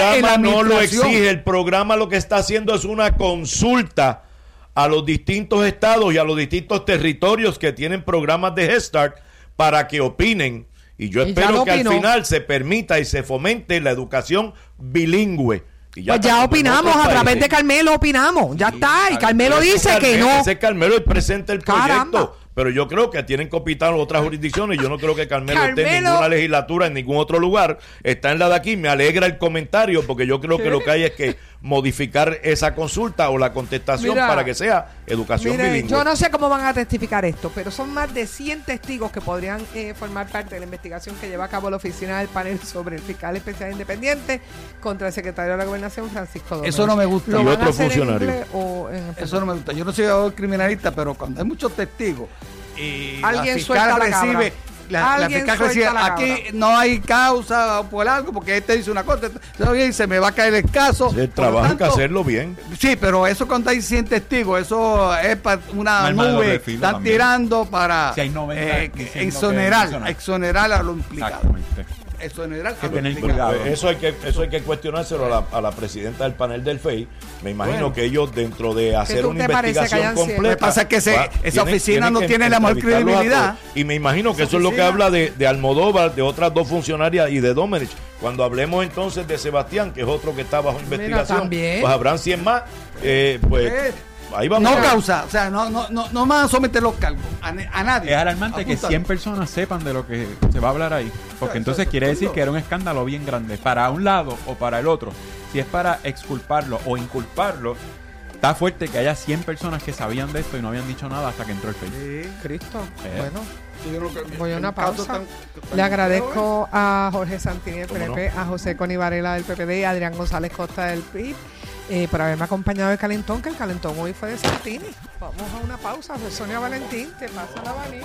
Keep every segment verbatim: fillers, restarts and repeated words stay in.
programa no lo exige. El programa lo que está haciendo es una consulta a los distintos estados y a los distintos territorios que tienen programas de Head Start para que opinen. Y yo y espero que al final se permita y se fomente la educación bilingüe. Y ya pues ya opinamos, a través de Carmelo opinamos, ya sí, está, y Carmelo dice Carmelo, que no. Ese Carmelo es presente el proyecto. Caramba. Pero yo creo que tienen que opinar otras jurisdicciones. Yo no creo que Carmelo, Carmelo esté en ninguna legislatura, en ningún otro lugar. Está en la de aquí. Me alegra el comentario porque yo creo que lo que hay es que modificar esa consulta o la contestación mira, para que sea educación mire, bilingüe. Yo no sé cómo van a testificar esto, pero son más de cien testigos que podrían eh, formar parte de la investigación que lleva a cabo la oficina del panel sobre el fiscal especial independiente contra el secretario de la Gobernación, Francisco Domínguez. Eso no me gusta. ¿Lo y van otro a hacer funcionario. En inglés o en Eso no me gusta. Yo no soy abogado criminalista, pero cuando hay muchos testigos y alguien la suelta fiscal la cabra. recibe la, la fiscal recibe la aquí no hay causa por algo porque este dice una cosa y se me va a caer el caso. El trabajo hay que hacerlo bien. Sí, pero eso cuando hay cien testigos, eso es para una nube, están también tirando para si eh, exonerar, exonerar a lo implicado. Eso, general, que tener cuidado. Eso hay que eso hay que cuestionárselo a la, a la presidenta del panel del F E I. Me imagino bueno, que ellos dentro de hacer una investigación completa. Lo que pasa es que se, va, esa tienen, oficina tienen no tiene la mejor credibilidad. Y me imagino que eso es lo que habla de, de Almodóvar, de otras dos funcionarias y de Domenech. Cuando hablemos entonces de Sebastián, que es otro que está bajo investigación, pues habrán cien más. Eh, pues eh. Ahí vamos no a causa, o sea, no, no, no, no van a someter los cargos a, a nadie. Es alarmante que cien personas sepan de lo que se va a hablar ahí, porque o sea, entonces quiere decir que era un escándalo bien grande para un lado o para el otro. Si es para exculparlo o inculparlo, está fuerte que haya cien personas que sabían de esto y no habían dicho nada hasta que entró el F E I. Sí, Cristo. Eh. Bueno. Voy a una pausa. Tan, tan Le agradezco a Jorge Santini del P N P, no? a José Coni Varela del P P D y a Adrián González Costa del P I B eh, por haberme acompañado del calentón, que el calentón hoy fue de Santini. Vamos a una pausa. Sonia Valentín, te pasa el abanico.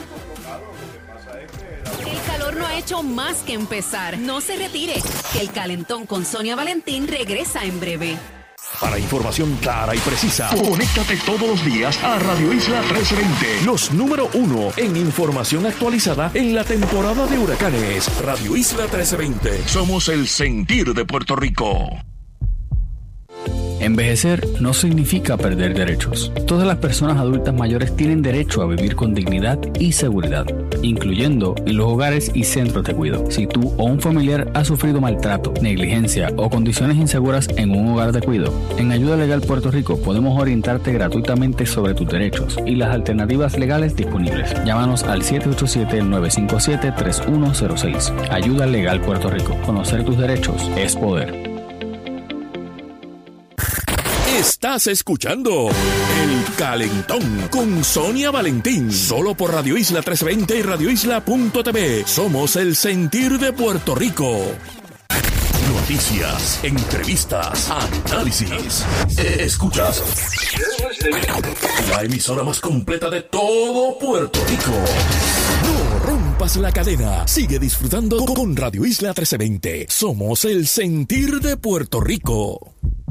El calor no ha hecho más que empezar. No se retire, que el calentón con Sonia Valentín regresa en breve. Para información clara y precisa, conéctate todos los días a Radio Isla trece veinte. Los número uno en información actualizada en la temporada de huracanes. Radio Isla trece veinte. Somos el sentir de Puerto Rico. Envejecer no significa perder derechos. Todas las personas adultas mayores tienen derecho a vivir con dignidad y seguridad, incluyendo en los hogares y centros de cuidado. Si tú o un familiar ha sufrido maltrato, negligencia o condiciones inseguras en un hogar de cuidado, en Ayuda Legal Puerto Rico podemos orientarte gratuitamente sobre tus derechos y las alternativas legales disponibles. Llámanos al siete ocho siete, nueve cinco siete, tres uno cero seis. Ayuda Legal Puerto Rico. Conocer tus derechos es poder. Estás escuchando El Calentón con Sonia Valentín. Solo por Radio Isla trescientos veinte y radio isla punto t v. Somos el sentir de Puerto Rico. Noticias, entrevistas, análisis. Escuchas la emisora más completa de todo Puerto Rico. No rompas la cadena. Sigue disfrutando con Radio Isla trescientos veinte. Somos el sentir de Puerto Rico.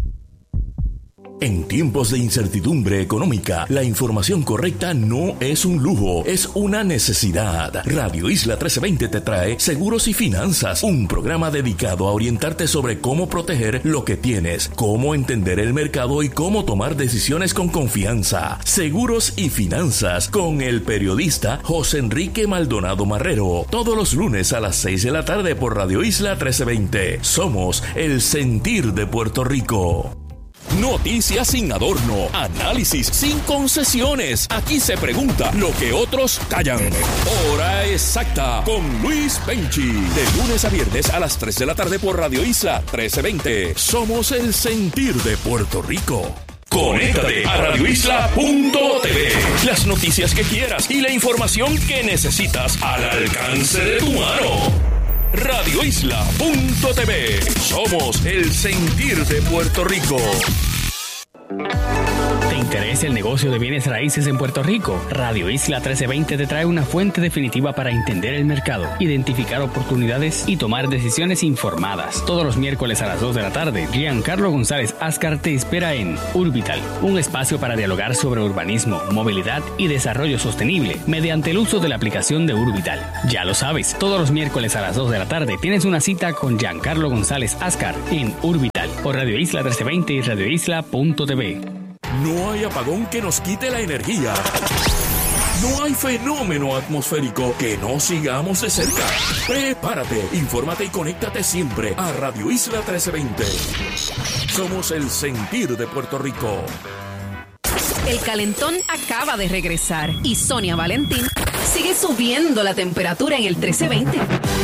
En tiempos de incertidumbre económica, la información correcta no es un lujo, es una necesidad. Radio Isla trece veinte te trae Seguros y Finanzas, un programa dedicado a orientarte sobre cómo proteger lo que tienes, cómo entender el mercado y cómo tomar decisiones con confianza. Seguros y Finanzas, con el periodista José Enrique Maldonado Marrero, todos los lunes a las seis de la tarde por Radio Isla trece veinte. Somos el sentir de Puerto Rico. Noticias sin adorno, análisis sin concesiones. Aquí se pregunta lo que otros callan. Hora exacta con Luis Penchi. De lunes a viernes a las tres de la tarde por Radio Isla trece veinte. Somos el sentir de Puerto Rico. Conéctate a radio isla punto t v. Las noticias que quieras y la información que necesitas al alcance de tu mano. radio isla punto t v. Somos el sentir de Puerto Rico. ¿Te interesa ¿Ves el negocio de bienes raíces en Puerto Rico? Radio Isla trece veinte te trae una fuente definitiva para entender el mercado, identificar oportunidades y tomar decisiones informadas. Todos los miércoles a las dos de la tarde, Giancarlo González Ascar te espera en Urbital, un espacio para dialogar sobre urbanismo, movilidad y desarrollo sostenible mediante el uso de la aplicación de Urbital. Ya lo sabes, todos los miércoles a las dos de la tarde tienes una cita con Giancarlo González Ascar en Urbital por Radio Isla trece veinte y radio isla punto t v. No hay apagón que nos quite la energía. No hay fenómeno atmosférico que no sigamos de cerca. Prepárate, infórmate y conéctate siempre a Radio Isla trece veinte. Somos el sentir de Puerto Rico. El calentón acaba de regresar y Sonia Valentín sigue subiendo la temperatura en el trece veinte.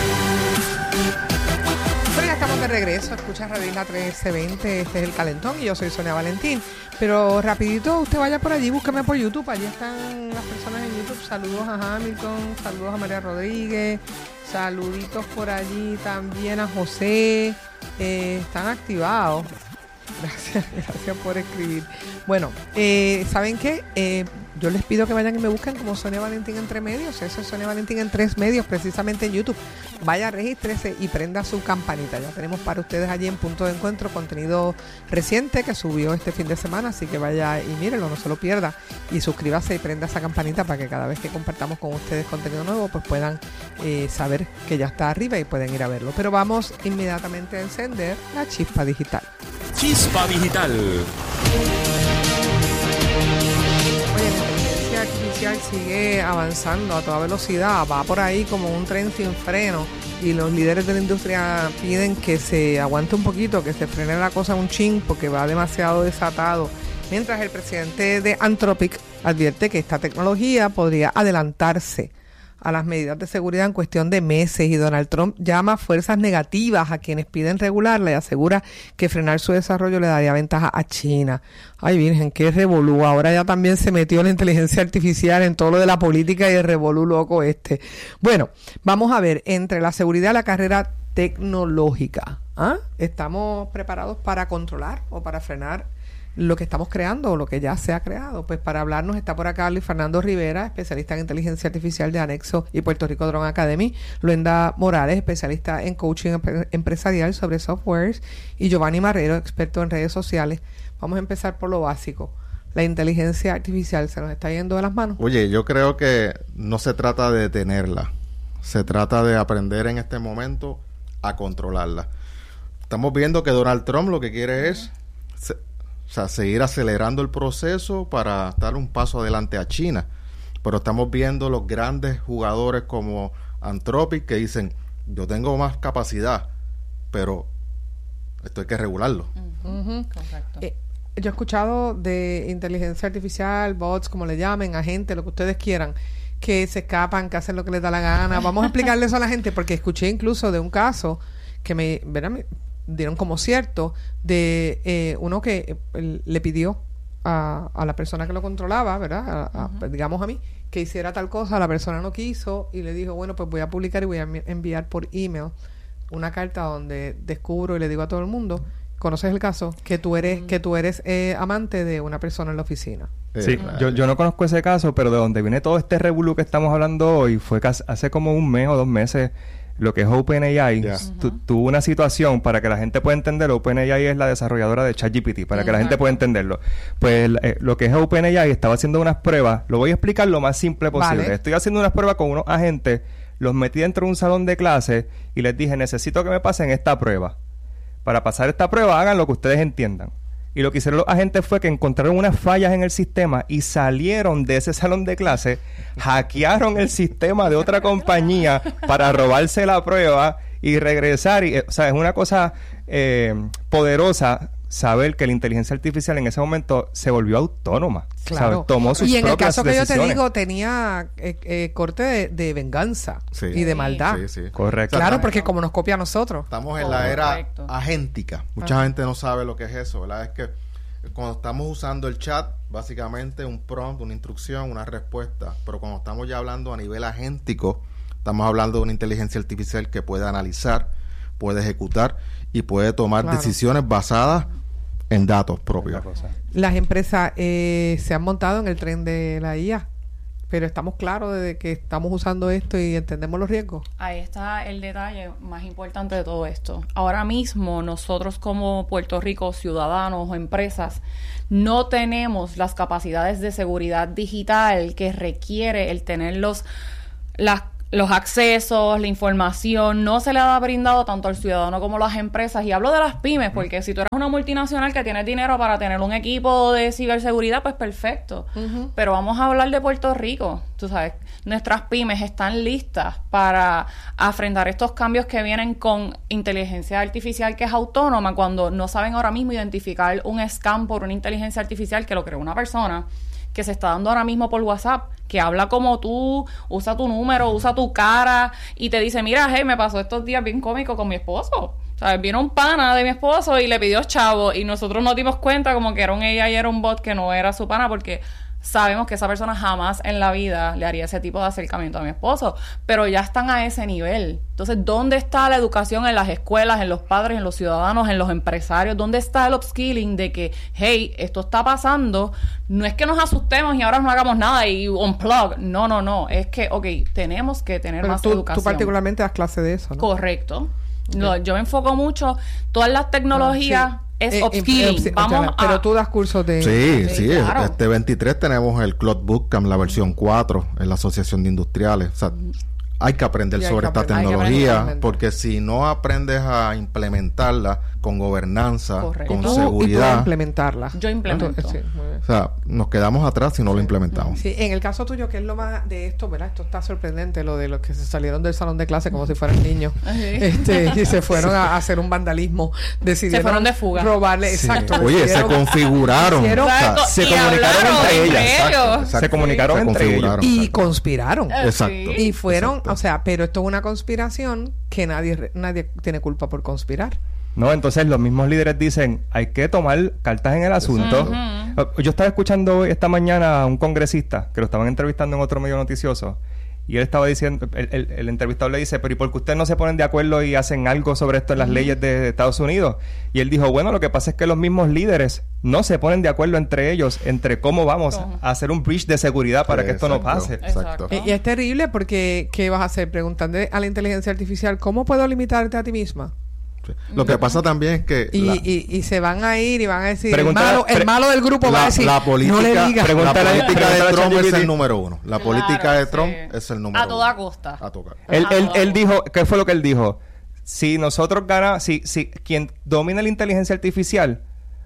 Bueno, ya estamos de regreso. Escucha Radio Isla trece veinte. Este es el calentón y yo soy Sonia Valentín. Pero rapidito, usted vaya por allí, búsqueme por YouTube. Allí están las personas en YouTube. Saludos a Hamilton, saludos a María Rodríguez, saluditos por allí también a José. Eh, están activados. Gracias, gracias por escribir. Bueno, eh, ¿saben qué? Eh, yo les pido que vayan y me busquen como Sonia Valentín Entre Medios. Eso es Sonia Valentín en Tres Medios, precisamente en YouTube. Vaya, regístrese y prenda su campanita. Ya tenemos para ustedes allí en Punto de Encuentro contenido reciente que subió este fin de semana, así que vaya y mírenlo, no se lo pierda. Y suscríbase y prenda esa campanita para que cada vez que compartamos con ustedes contenido nuevo, pues puedan eh, saber que ya está arriba y pueden ir a verlo. Pero vamos inmediatamente a encender la chispa digital. Chispa Digital. Oye, la inteligencia artificial sigue avanzando a toda velocidad, va por ahí como un tren sin freno y los líderes de la industria piden que se aguante un poquito, que se frene la cosa un chin porque va demasiado desatado. Mientras el presidente de Anthropic advierte que esta tecnología podría adelantarse a las medidas de seguridad en cuestión de meses y Donald Trump llama fuerzas negativas a quienes piden regularla y asegura que frenar su desarrollo le daría ventaja a China. Ay, virgen, qué revolú. Ahora ya también se metió la inteligencia artificial en todo lo de la política y el revolú loco este. Bueno, vamos a ver, entre la seguridad y la carrera tecnológica, ¿ah? ¿Estamos preparados para controlar o para frenar lo que estamos creando o lo que ya se ha creado? Pues para hablarnos está por acá Luis Fernando Rivera, especialista en inteligencia artificial de Anexo y Puerto Rico Drone Academy, Luenda Morales, especialista en coaching empre- empresarial sobre softwares, y Giovanni Marrero, experto en redes sociales. Vamos a empezar por lo básico. La inteligencia artificial se nos está yendo de las manos. Oye, yo creo que no se trata de detenerla, se trata de aprender en este momento a controlarla. Estamos viendo que Donald Trump lo que quiere es se, O sea, seguir acelerando el proceso para dar un paso adelante a China. Pero estamos viendo los grandes jugadores como Anthropic que dicen, yo tengo más capacidad, pero esto hay que regularlo. Uh-huh. Correcto. Eh, yo he escuchado de inteligencia artificial, bots, como le llamen, agentes, lo que ustedes quieran, que se escapan, que hacen lo que les da la gana. Vamos a explicarle eso a la gente, porque escuché incluso de un caso que me... ¿verdad? me dieron como cierto de eh, uno que eh, le pidió a, a la persona que lo controlaba, ¿verdad? A, a, uh-huh. digamos a mí, que hiciera tal cosa, la persona no quiso y le dijo, bueno, pues voy a publicar y voy a enviar por email una carta donde descubro y le digo a todo el mundo, ¿conoces el caso? Que tú eres, uh-huh. que tú eres eh, amante de una persona en la oficina. Sí, uh-huh. yo, yo no conozco ese caso, pero de donde viene todo este revolú que estamos hablando hoy fue que hace como un mes o dos meses lo que es OpenAI, yeah. tu, tuvo una situación, para que la gente pueda entender, OpenAI es la desarrolladora de ChatGPT, para uh-huh. que la gente pueda entenderlo. Pues eh, lo que es OpenAI estaba haciendo unas pruebas, lo voy a explicar lo más simple posible. Vale. Estoy haciendo unas pruebas con unos agentes, los metí dentro de un salón de clase y les dije, necesito que me pasen esta prueba. Para pasar esta prueba, hagan lo que ustedes entiendan. Y lo que hicieron los agentes fue que encontraron unas fallas en el sistema y salieron de ese salón de clase, hackearon el sistema de otra compañía para robarse la prueba y regresar. Y, o sea, es una cosa eh, poderosa saber que la inteligencia artificial en ese momento se volvió autónoma. Claro. ¿Sabes? Tomó sus y en el caso que decisiones. Yo te digo, tenía eh, eh, corte de, de venganza sí. y de maldad. Sí, sí. Correcto. Claro, estamos, porque como nos copia a nosotros. Estamos en oh, la era correcto. agéntica. Mucha Ajá. gente no sabe lo que es eso, ¿verdad? Es que cuando estamos usando el chat, básicamente un prompt, una instrucción, una respuesta. Pero cuando estamos ya hablando a nivel agéntico, estamos hablando de una inteligencia artificial que puede analizar, puede ejecutar y puede tomar claro. decisiones basadas en datos propios. Las empresas eh, se han montado en el tren de la I A, pero estamos claros de que estamos usando esto y entendemos los riesgos. Ahí está el detalle más importante de todo esto. Ahora mismo nosotros como Puerto Rico, ciudadanos o empresas, no tenemos las capacidades de seguridad digital que requiere el tener los, las los accesos, la información, no se le ha brindado tanto al ciudadano como a las empresas. Y hablo de las pymes, porque si tú eres una multinacional que tienes dinero para tener un equipo de ciberseguridad, pues perfecto. Uh-huh. Pero vamos a hablar de Puerto Rico. Tú sabes, nuestras pymes están listas para afrontar estos cambios que vienen con inteligencia artificial que es autónoma, cuando no saben ahora mismo identificar un scam por una inteligencia artificial que lo creó una persona, que se está dando ahora mismo por WhatsApp, que habla como tú, usa tu número, usa tu cara y te dice, mira, hey, me pasó estos días bien cómico con mi esposo. ¿Sabes? Vino un pana de mi esposo y le pidió chavo y nosotros nos dimos cuenta como que era un A I y era un bot que no era su pana, porque sabemos que esa persona jamás en la vida le haría ese tipo de acercamiento a mi esposo, pero ya están a ese nivel. Entonces, ¿dónde está la educación en las escuelas, en los padres, en los ciudadanos, en los empresarios? ¿Dónde está el upskilling de que, hey, esto está pasando? No es que nos asustemos y ahora no hagamos nada y unplug. No, no, no. Es que, ok, tenemos que tener pero más tú, educación. Tú particularmente das clase de eso, ¿no? Correcto. Okay. No, yo me enfoco mucho, todas las tecnologías... Ah, sí. Es eh, upskilling. Eh, Vamos a... Pero tú das cursos de... Sí, sí. Claro. Este veintitrés tenemos el Cloud Bootcamp, la versión cuatro, en la Asociación de Industriales. O sea, hay que aprender sobre esta tecnología, porque si no aprendes a implementarla con gobernanza, Correcto. con ¿Y tú, seguridad... ¿Y tú implementarla? Yo implemento. Sí, o sea, nos quedamos atrás si no sí. lo implementamos. Sí, en el caso tuyo, ¿qué es lo más de esto? ¿Verdad? Esto está sorprendente, lo de los que se salieron del salón de clase como si fueran niños. este y se fueron a, a hacer un vandalismo. Decidieron se fueron de fuga. Robarle, sí. exacto. Oye, se configuraron. Hicieron, o sea, se comunicaron entre ellas. Exacto, exacto. Se comunicaron se entre ellos. Y exacto. conspiraron. Exacto. Y fueron, exacto. o sea, pero esto es una conspiración que nadie nadie tiene culpa por conspirar. No, entonces los mismos líderes dicen, hay que tomar cartas en el asunto. Uh-huh. Yo estaba escuchando esta mañana a un congresista que lo estaban entrevistando en otro medio noticioso y él estaba diciendo, el, el, el entrevistador le dice, pero ¿y por qué ustedes no se ponen de acuerdo y hacen algo sobre esto en las uh-huh. leyes de, de Estados Unidos? Y él dijo, bueno, lo que pasa es que los mismos líderes no se ponen de acuerdo entre ellos, entre cómo vamos uh-huh. a hacer un breach de seguridad para sí, que esto exacto, no pase. Exacto. Y, y es terrible porque, ¿qué vas a hacer? Preguntando a la inteligencia artificial, ¿cómo puedo limitarte a ti misma? Lo que pasa también es que y, la, y, y se van a ir y van a decir el malo, el malo del grupo la, va a decir la política, no le digas. La política de Trump es el número uno. La claro, política de Trump sí. es el número a toda uno. costa. A toda costa. Él, él, él dijo, ¿qué fue lo que él dijo? Si nosotros ganamos, si, si quien domina la inteligencia artificial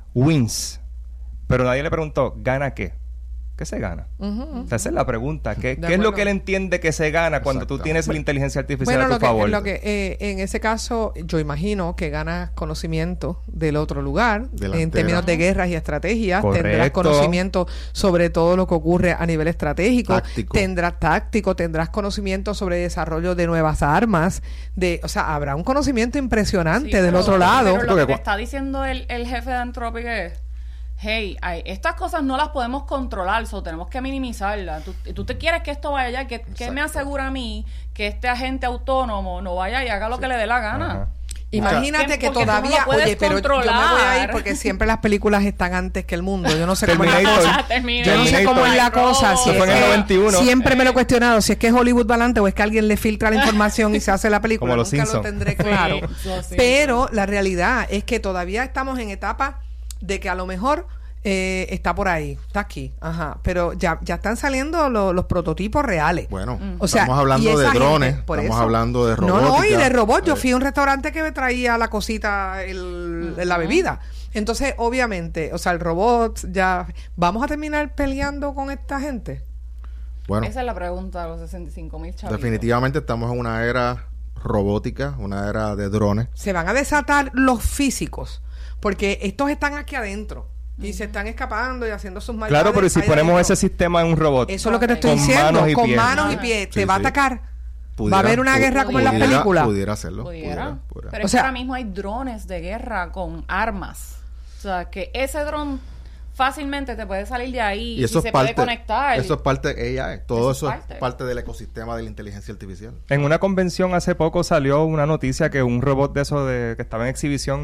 wins, pero nadie le preguntó, ¿gana qué? ¿Qué se gana? Uh-huh, uh-huh. Esa es la pregunta. ¿Qué, ¿qué es lo que él entiende que se gana cuando tú tienes la inteligencia artificial bueno, a tu lo que, favor? Lo que, eh, en ese caso, yo imagino que ganas conocimiento del otro lugar, Delantera. en términos de guerras y estrategias. Correcto. Tendrás conocimiento sobre todo lo que ocurre a nivel estratégico. Táctico. Tendrás táctico, tendrás conocimiento sobre desarrollo de nuevas armas. de O sea, habrá un conocimiento impresionante sí, del pero, otro lado. Pero lo que está diciendo el, el jefe de Anthropic es, hey, ay, estas cosas no las podemos controlar, so tenemos que minimizarlas. Tú, tú te quieres que esto vaya allá, que, que me asegura a mí que este agente autónomo no vaya y haga lo sí. que le dé la gana. Ajá. Imagínate que todavía, no oye, pero controlar. yo me voy a ir porque siempre las películas están antes que el mundo. Yo no sé cómo es la Terminator. cosa. Yo no sé cómo es la cosa. Si es fue en el noventa y uno. Siempre me lo he cuestionado. Si es que es Hollywood va adelante o es que alguien le filtra la información y se hace la película. Como los Nunca Simpsons. lo tendré claro. Sí, pero la realidad es que todavía estamos en etapa de que a lo mejor Eh, está por ahí, está aquí, ajá, pero ya ya están saliendo lo, los prototipos reales. Bueno, mm. o sea, estamos hablando de drones, gente, estamos eso. hablando de robótica. No, no, y de robots. Yo fui a un restaurante que me traía la cosita, el, uh-huh. la bebida. Entonces, obviamente, o sea, el robot, ya, ¿vamos a terminar peleando con esta gente? Bueno, esa es la pregunta de los sesenta y cinco mil chavitos. Definitivamente estamos en una era robótica, una era de drones. Se van a desatar los físicos, porque estos están aquí adentro. Y se están escapando y haciendo sus maldades. Claro, pero si ponemos ese sistema en un robot. Eso es lo que te estoy con diciendo. Manos con pies. manos y pies. Sí, te va sí. a atacar. Pudiera, va a haber una guerra como pudiera, en las películas. Pudiera hacerlo. Pudiera. Pudiera, pudiera. Pero o es sea, que ahora mismo hay drones de guerra con armas. O sea, que ese dron fácilmente te puede salir de ahí y, eso y se parte, puede conectar. Eso es parte de A I. Todo eso, eso es parte. parte del ecosistema de la inteligencia artificial. En una convención hace poco salió una noticia que un robot de eso de que estaba en exhibición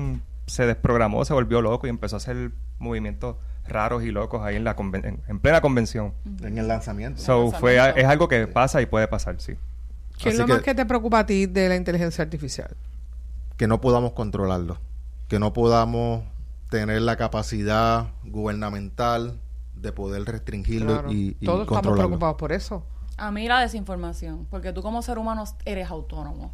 se desprogramó, se volvió loco y empezó a hacer movimientos raros y locos ahí en la conven- en, en plena convención. En el lanzamiento. So, el lanzamiento. Fue, es algo que pasa y puede pasar, sí. ¿Qué es lo más que te preocupa a ti de la inteligencia artificial? Que no podamos controlarlo. Que no podamos tener la capacidad gubernamental de poder restringirlo Claro. y, y Todos estamos controlarlo. preocupados por eso. A mí la desinformación, porque tú como ser humano eres autónomo.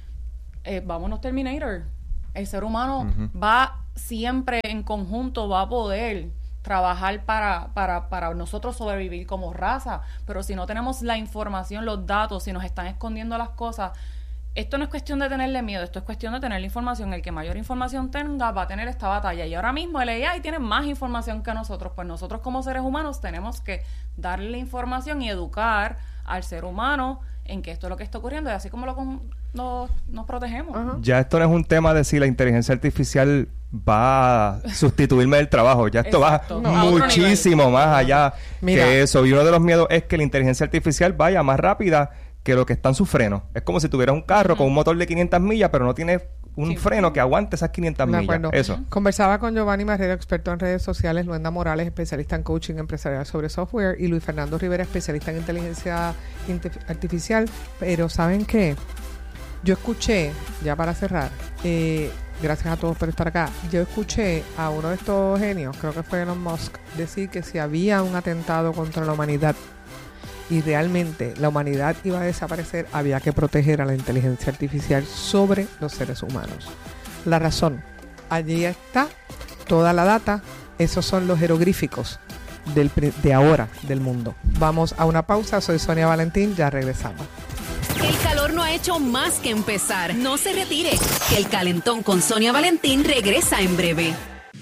Eh, vámonos Terminator. El ser humano uh-huh. va siempre en conjunto, va a poder trabajar para, para, para nosotros sobrevivir como raza, pero si no tenemos la información, los datos, si nos están escondiendo las cosas, esto no es cuestión de tenerle miedo, esto es cuestión de tener la información. El que mayor información tenga va a tener esta batalla, y ahora mismo el A I tiene más información que nosotros. Pues nosotros como seres humanos tenemos que darle la información y educar al ser humano en que esto es lo que está ocurriendo, y así como lo con, nos, nos protegemos. Uh-huh. Ya esto no es un tema de si la inteligencia artificial va a sustituirme del trabajo. Ya esto Exacto. va No, muchísimo más allá Mira. que eso. Y uno de los miedos es que la inteligencia artificial vaya más rápida que lo que están sus frenos. Es como si tuviera un carro uh-huh. con un motor de quinientas millas, pero no tiene un sí. freno que aguante esas quinientas De millas. acuerdo. Eso. Conversaba con Giovanni Marrero, experto en redes sociales, Luenda Morales, especialista en coaching empresarial sobre software, y Luis Fernando Rivera, especialista en inteligencia artificial. Pero ¿saben qué? Yo escuché, ya para cerrar, eh, gracias a todos por estar acá, yo escuché a uno de estos genios, creo que fue Elon Musk, decir que si había un atentado contra la humanidad y realmente la humanidad iba a desaparecer, había que proteger a la inteligencia artificial sobre los seres humanos. La razón, allí está toda la data, esos son los jeroglíficos del, de ahora del mundo. Vamos a una pausa, soy Sonia Valentín, ya regresamos. El calor no ha hecho más que empezar. No se retire, que el calentón con Sonia Valentín regresa en breve.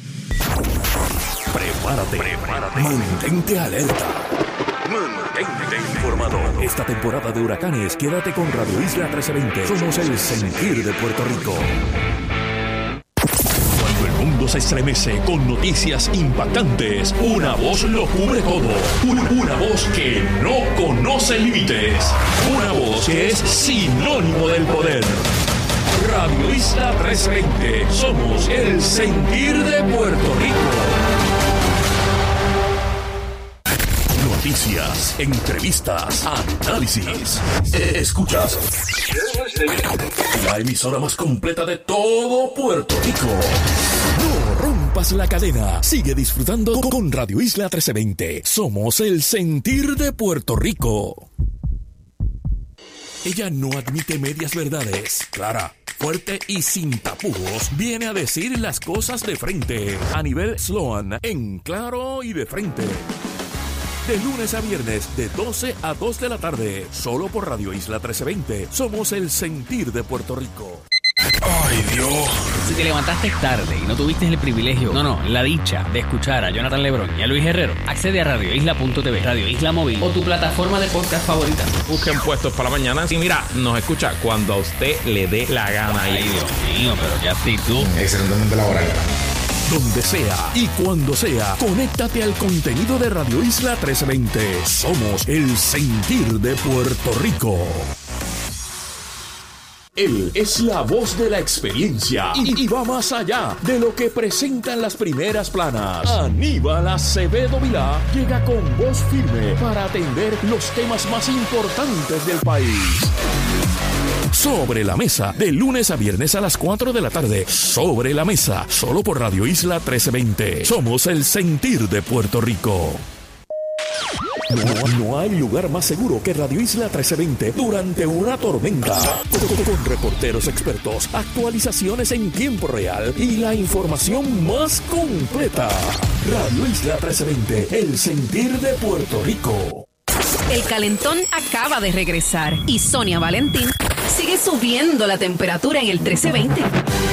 Prepárate, prepárate. Mantente alerta. Mantente informado. Esta temporada de huracanes, quédate con Radio Isla trece veinte. Somos el sentir de Puerto Rico. Cuando el mundo se estremece con noticias impactantes, una voz lo cubre todo. Una, una voz que no conoce límites. Una voz que es sinónimo del poder. Radio Isla trece veinte. Somos el sentir de Puerto Rico. Noticias, entrevistas, análisis. Escuchas la emisora más completa de todo Puerto Rico. No rompas la cadena. Sigue disfrutando con Radio Isla trece veinte. Somos el sentir de Puerto Rico. Ella no admite medias verdades. Clara, fuerte y sin tapujos, viene a decir las cosas de frente. A nivel Sloan, en claro y de frente. De lunes a viernes, de doce a dos de la tarde, solo por Radio Isla trece veinte. Somos el sentir de Puerto Rico. ¡Ay, Dios! Si te levantaste tarde y no tuviste el privilegio, no, no, la dicha de escuchar a Jonathan Lebrón y a Luis Herrero, accede a radio isla punto t v, Radio Isla Móvil o tu plataforma de podcast favorita. Busquen puestos para la mañana y mira, nos escucha cuando a usted le dé la gana. Ay, Dios mío, pero ya estoy tú. Excelente la hora. Donde sea y cuando sea, conéctate al contenido de Radio Isla trece veinte. Somos el sentir de Puerto Rico. Él es la voz de la experiencia y, y va más allá de lo que presentan las primeras planas. Aníbal Acevedo Vilá llega con voz firme para atender los temas más importantes del país. Sobre la Mesa, de lunes a viernes a las cuatro de la tarde. Sobre la Mesa, solo por Radio Isla trece veinte. Somos el sentir de Puerto Rico. No, no hay lugar más seguro que Radio Isla trece veinte durante una tormenta. Con, con reporteros expertos, actualizaciones en tiempo real y la información más completa. Radio Isla trece veinte, el sentir de Puerto Rico. El calentón acaba de regresar y Sonia Valentín sigue subiendo la temperatura en el trece veinte.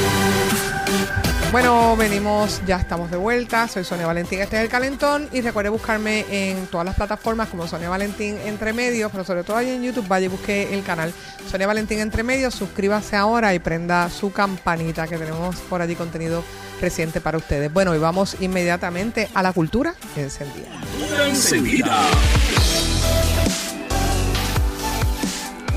Bueno, venimos, ya estamos de vuelta. Soy Sonia Valentín, este es El Calentón. Y recuerde buscarme en todas las plataformas como Sonia Valentín Entre Medios, pero sobre todo ahí en YouTube, vaya y busque el canal Sonia Valentín Entre Medios. Suscríbase ahora y prenda su campanita, que tenemos por allí contenido reciente para ustedes. Bueno, y vamos inmediatamente a la cultura encendida. Encendida.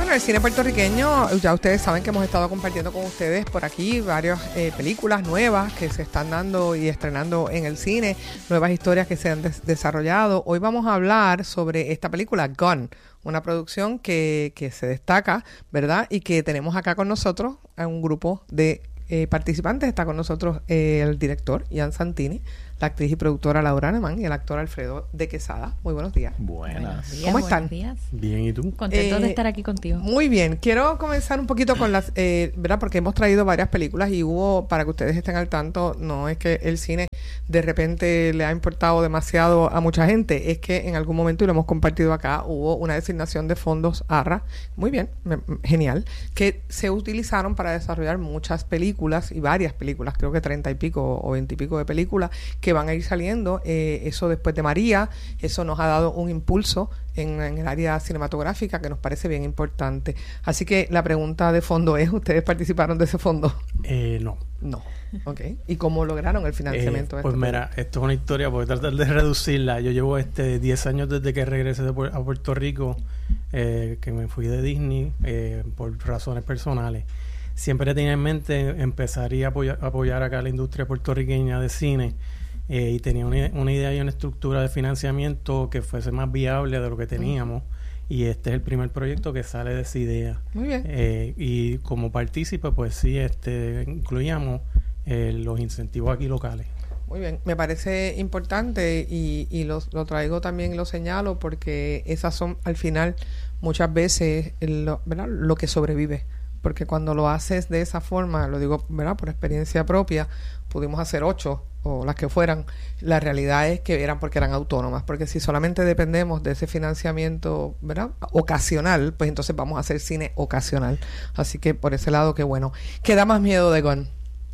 Bueno, el cine puertorriqueño, ya ustedes saben que hemos estado compartiendo con ustedes por aquí varias eh, películas nuevas que se están dando y estrenando en el cine, nuevas historias que se han des- desarrollado. Hoy vamos a hablar sobre esta película, Gone, una producción que, que se destaca, ¿verdad? Y que tenemos acá con nosotros a un grupo de eh, participantes. Está con nosotros eh, el director, Ian Santini, la actriz y productora Laura Alemán y el actor Alfredo de Quesada. Muy buenos días. Buenas. Buenos días, ¿Cómo están? Días. Bien, ¿y tú? Contento eh, de estar aquí contigo. Muy bien. Quiero comenzar un poquito con las, eh, ¿verdad? Porque hemos traído varias películas y hubo, para que ustedes estén al tanto, no es que el cine de repente le ha importado demasiado a mucha gente, es que en algún momento, y lo hemos compartido acá, hubo una designación de fondos A R R A, muy bien, me, genial, que se utilizaron para desarrollar muchas películas y varias películas, creo que treinta y pico o veinte y pico de películas que van a ir saliendo, eh, eso después de María, eso nos ha dado un impulso en, en el área cinematográfica que nos parece bien importante. Así que la pregunta de fondo es, ¿ustedes participaron de ese fondo? Eh, no. No. Ok. ¿Y cómo lograron el financiamiento? Eh, pues mira, esto es una historia, voy a tratar de reducirla. Yo llevo este diez años desde que regresé de, a Puerto Rico, eh, que me fui de Disney eh, por razones personales. Siempre tenía en mente empezar a apoyar, apoyar acá la industria puertorriqueña de cine. Eh, y tenía una, una idea y una estructura de financiamiento que fuese más viable de lo que teníamos. Mm. Y este es el primer proyecto que sale de esa idea. Muy bien. Eh, y como partícipe, pues sí, este incluíamos eh, los incentivos aquí locales. Muy bien, me parece importante y, y lo, lo traigo también y lo señalo porque esas son al final muchas veces lo, ¿verdad? Lo que sobrevive. Porque cuando lo haces de esa forma, lo digo, ¿verdad? Por experiencia propia, pudimos hacer ocho o las que fueran. La realidad es que eran porque eran autónomas, porque si solamente dependemos de ese financiamiento, ¿verdad? Ocasional, pues entonces vamos a hacer cine ocasional. Así que por ese lado, qué bueno. ¿Qué da más miedo de Gone?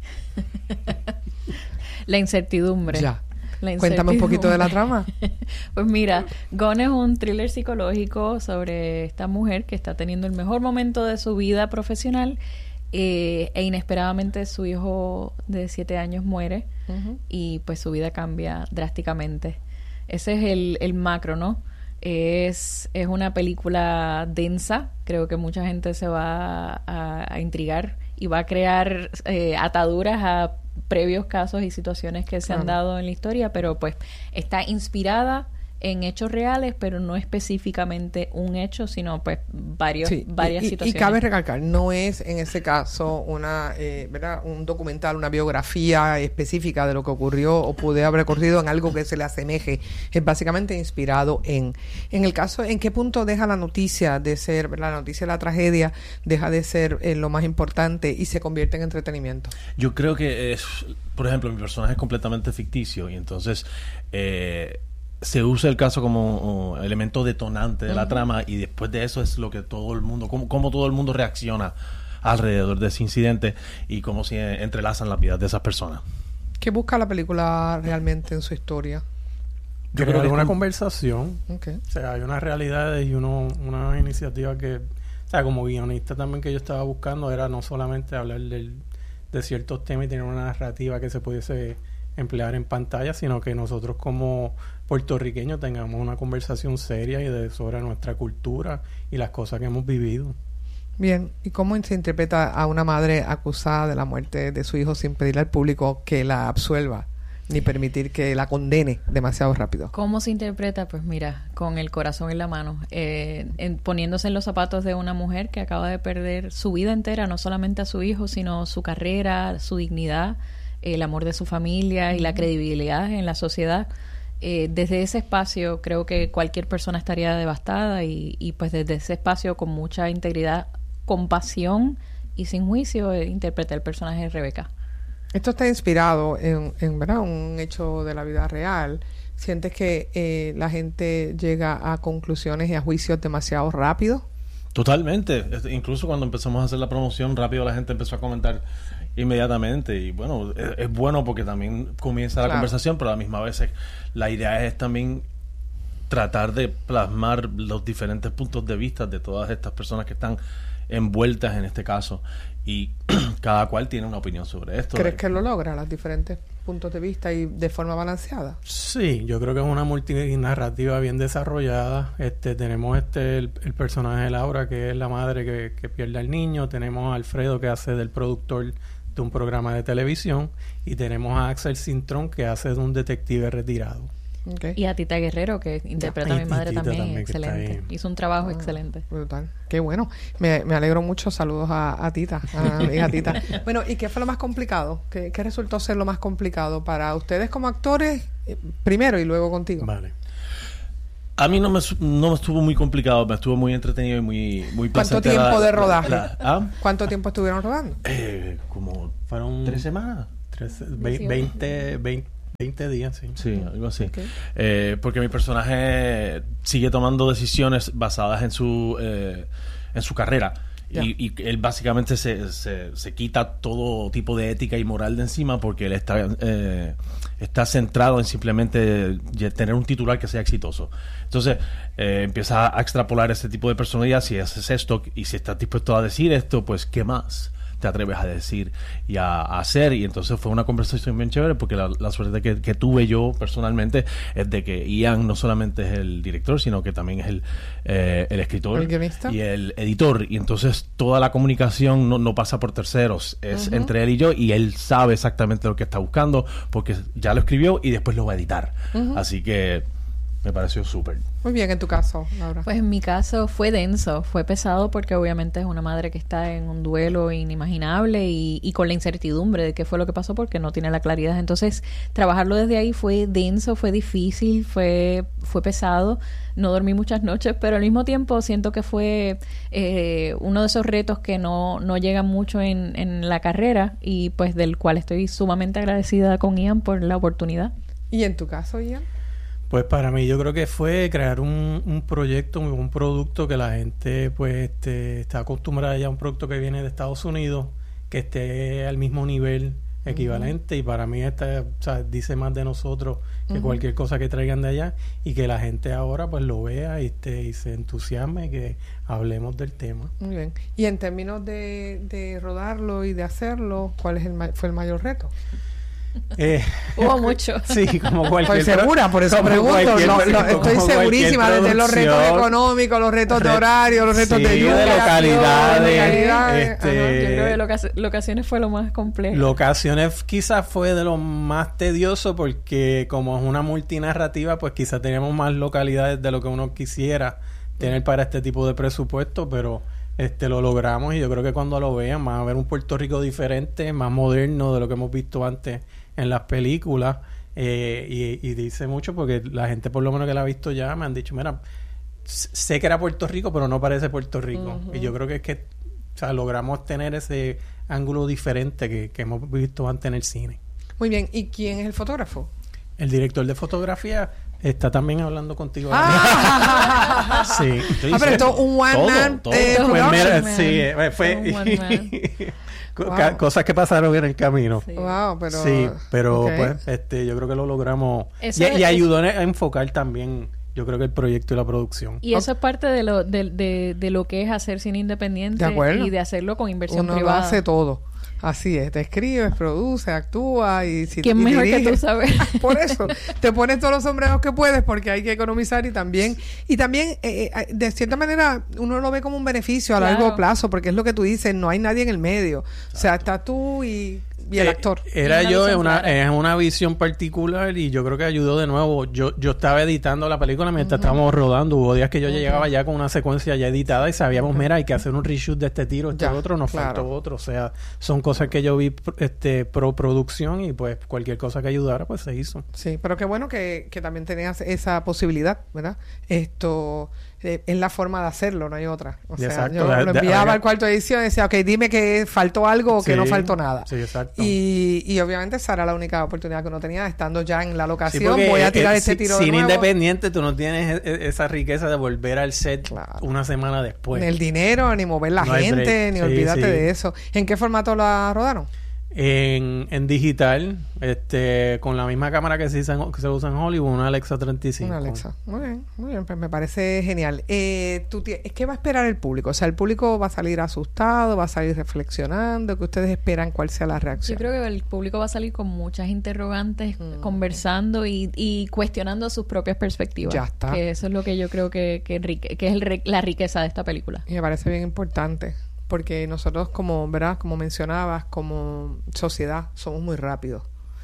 La incertidumbre. Ya. Cuéntame un poquito de la trama. Pues mira, Gone es un thriller psicológico sobre esta mujer que está teniendo el mejor momento de su vida profesional eh, e inesperadamente su hijo de siete años muere. Uh-huh. Y pues su vida cambia drásticamente. Ese es el, el macro, ¿no? Es, es una película densa. Creo que mucha gente se va a, a intrigar y va a crear eh, ataduras a previos casos y situaciones que se claro. han dado en la historia, pero pues está inspirada en hechos reales, pero no específicamente un hecho, sino pues varios, sí, varias y, situaciones. Y cabe recalcar, no es en ese caso una, eh, ¿verdad? un documental, una biografía específica de lo que ocurrió o puede haber ocurrido en algo que se le asemeje. Es básicamente inspirado en. En el caso, ¿en qué punto deja la noticia de ser, ¿verdad? La noticia de la tragedia deja de ser eh, lo más importante y se convierte en entretenimiento? Yo creo que es, por ejemplo, mi personaje es completamente ficticio y entonces eh, se usa el caso como uh, elemento detonante de uh-huh. la trama y después de eso es lo que todo el mundo, cómo, cómo todo el mundo reacciona alrededor de ese incidente y cómo se entrelazan las vidas de esas personas. ¿Qué busca la película realmente en su historia? Yo creo que es una conversación. Okay. O sea, hay unas realidades y uno, una iniciativa que, o sea, como guionista también que yo estaba buscando era no solamente hablar del, de ciertos temas y tener una narrativa que se pudiese emplear en pantalla, sino que nosotros como puertorriqueños tengamos una conversación seria y de sobre nuestra cultura y las cosas que hemos vivido. Bien, ¿y cómo se interpreta a una madre acusada de la muerte de su hijo sin pedirle al público que la absuelva ni permitir que la condene demasiado rápido? ¿Cómo se interpreta? Pues mira, con el corazón en la mano, eh, en, poniéndose en los zapatos de una mujer que acaba de perder su vida entera, no solamente a su hijo, sino su carrera, su dignidad, el amor de su familia y la credibilidad en la sociedad. Eh, desde ese espacio creo que cualquier persona estaría devastada y, y pues desde ese espacio con mucha integridad, compasión y sin juicio eh, interpreta el personaje de Rebeca. Esto está inspirado en, en ¿verdad? un hecho de la vida real. ¿Sientes que eh, la gente llega a conclusiones y a juicios demasiado rápido? Totalmente. Incluso cuando empezamos a hacer la promoción, rápido la gente empezó a comentar inmediatamente y bueno, es, es bueno porque también comienza la claro. conversación, pero a la misma vez la idea es también tratar de plasmar los diferentes puntos de vista de todas estas personas que están envueltas en este caso y cada cual tiene una opinión sobre esto. ¿Crees que lo logra las diferentes puntos de vista y de forma balanceada. Sí, yo creo que es una multinarrativa bien desarrollada. Este, tenemos este el, el personaje de Laura, que es la madre que, que pierde al niño. Tenemos a Alfredo, que hace del productor de un programa de televisión. Y tenemos a Axel Cintrón, que hace de un detective retirado. Okay. Y a Tita Guerrero, que interpreta a mi madre también, también excelente. Hizo un trabajo ah, excelente. Brutal. Qué bueno. Me, me alegro mucho. Saludos a, a Tita, a mi amiga Tita. Bueno, ¿y qué fue lo más complicado? ¿Qué, ¿Qué resultó ser lo más complicado para ustedes como actores? Eh, primero y luego contigo. Vale. A mí no me, no me estuvo muy complicado, me estuvo muy entretenido y muy, muy ¿Cuánto tiempo la, de rodaje? La, la, ¿ah? ¿Cuánto tiempo estuvieron rodando? Eh, como fueron tres semanas. Tres, veinte, veinte, veinte días, sí. Sí, algo así. Okay. Eh, porque mi personaje sigue tomando decisiones basadas en su, eh, en su carrera. Yeah. Y, y él básicamente se, se, se quita todo tipo de ética y moral de encima porque él está, eh, está centrado en simplemente tener un titular que sea exitoso. Entonces eh, empieza a extrapolar ese tipo de personalidad. Si haces esto y si estás dispuesto a decir esto, pues ¿qué más te atreves a decir y a, a hacer? Y entonces fue una conversación bien chévere porque la, la suerte que, que tuve yo personalmente es de que Ian no solamente es el director, sino que también es el, eh, el escritor ¿El y el editor, y entonces toda la comunicación no, no pasa por terceros, es uh-huh. entre él y yo, y él sabe exactamente lo que está buscando porque ya lo escribió y después lo va a editar. Uh-huh. Así que me pareció súper. Muy bien, en tu caso, Laura. Pues en mi caso fue denso, fue pesado porque obviamente es una madre que está en un duelo inimaginable y, y con la incertidumbre de qué fue lo que pasó porque no tiene la claridad. Entonces, trabajarlo desde ahí fue denso, fue difícil, fue, fue pesado. No dormí muchas noches, pero al mismo tiempo siento que fue eh, uno de esos retos que no, no llegan mucho en, en la carrera y pues del cual estoy sumamente agradecida con Ian por la oportunidad. ¿Y en tu caso, Ian? Pues para mí yo creo que fue crear un, un proyecto, un producto que la gente pues este, está acostumbrada ya a un producto que viene de Estados Unidos, que esté al mismo nivel equivalente, uh-huh. y para mí esta, o sea, dice más de nosotros que uh-huh. cualquier cosa que traigan de allá, y que la gente ahora pues lo vea y, este, y se entusiasme y que hablemos del tema. Muy bien. Y en términos de, de rodarlo y de hacerlo, ¿cuál es el ma- fue el mayor reto? Eh, Hubo mucho. Sí, como cualquier. Estoy segura, por eso pregunto. Lo, lo, estoy segurísima, desde los retos económicos, los retos de horario, los retos sí, de lluvia, de localidades. localidades. Este, Ajá, yo creo que loca- locaciones fue lo más complejo. Locaciones quizás fue de lo más tedioso porque como es una multinarrativa, pues quizás tenemos más localidades de lo que uno quisiera tener para este tipo de presupuesto, pero este lo logramos y yo creo que cuando lo vean van a ver un Puerto Rico diferente, más moderno de lo que hemos visto antes en las películas, eh, y, y dice mucho porque la gente por lo menos que la ha visto ya me han dicho, mira, sé que era Puerto Rico pero no parece Puerto Rico, uh-huh. y yo creo que es que o sea, logramos tener ese ángulo diferente que, que hemos visto antes en el cine. Muy bien, ¿y quién es el fotógrafo? El director de fotografía está también hablando contigo. Ah, sí. Ah, pero esto es un one todo, man. Todo. Eh, pues mira, sí, fue wow. cosas que pasaron en el camino. Sí. Wow, pero sí, pero okay. pues este, yo creo que lo logramos y, es, y ayudó a enfocar también, yo creo que el proyecto y la producción. Y eso es parte de lo de, de, de lo que es hacer cine independiente de y de hacerlo con inversión Uno privada. Uno hace todo. Así es, te escribes, produces, actúas y si ¿quién y mejor diriges, que tú sabes? Por eso, te pones todos los sombreros que puedes porque hay que economizar y también y también eh, eh, de cierta manera uno lo ve como un beneficio a claro. largo plazo porque es lo que tú dices, no hay nadie en el medio. Exacto. O sea, está tú y y el actor. Eh, era y yo en una, en una visión particular y yo creo que ayudó de nuevo. Yo yo estaba editando la película mientras uh-huh. estábamos rodando. Hubo días que yo uh-huh. llegaba ya con una secuencia ya editada y sabíamos, uh-huh. mira, hay que hacer un reshoot de este tiro, este ya, otro, nos claro. faltó otro. O sea, son cosas que yo vi este pro producción y pues cualquier cosa que ayudara, pues se hizo. Sí, pero qué bueno que, que también tenías esa posibilidad, ¿verdad? Esto... Eh, es la forma de hacerlo, no hay otra. O sea, exacto. Yo lo enviaba al cuarto de edición y decía, ok, dime que faltó algo o sí, que no faltó nada. Sí, exacto. Y, y obviamente esa era la única oportunidad que uno tenía, estando ya en la locación, sí, voy a tirar eh, este tiro si, de nuevo. Sin independiente, tú no tienes esa riqueza de volver al set claro. una semana después. Ni el dinero, ni mover la no gente, ni sí, olvídate sí. de eso. ¿En qué formato la rodaron? En, en digital, este, con la misma cámara que se, usa, que se usa en Hollywood, una Alexa treinta y cinco. Una Alexa. Muy bien, muy bien. Pues me parece genial. Eh, tú t- ¿Qué va a esperar el público? O sea, el público va a salir asustado, va a salir reflexionando. ¿Qué ustedes esperan? ¿Cuál sea la reacción? Yo creo que el público va a salir con muchas interrogantes, mm. conversando y, y cuestionando sus propias perspectivas. Ya está. Que eso es lo que yo creo que, que, que es el, la riqueza de esta película. Y me parece bien importante. Porque nosotros, como verdad como mencionabas, como sociedad, somos muy rápidos.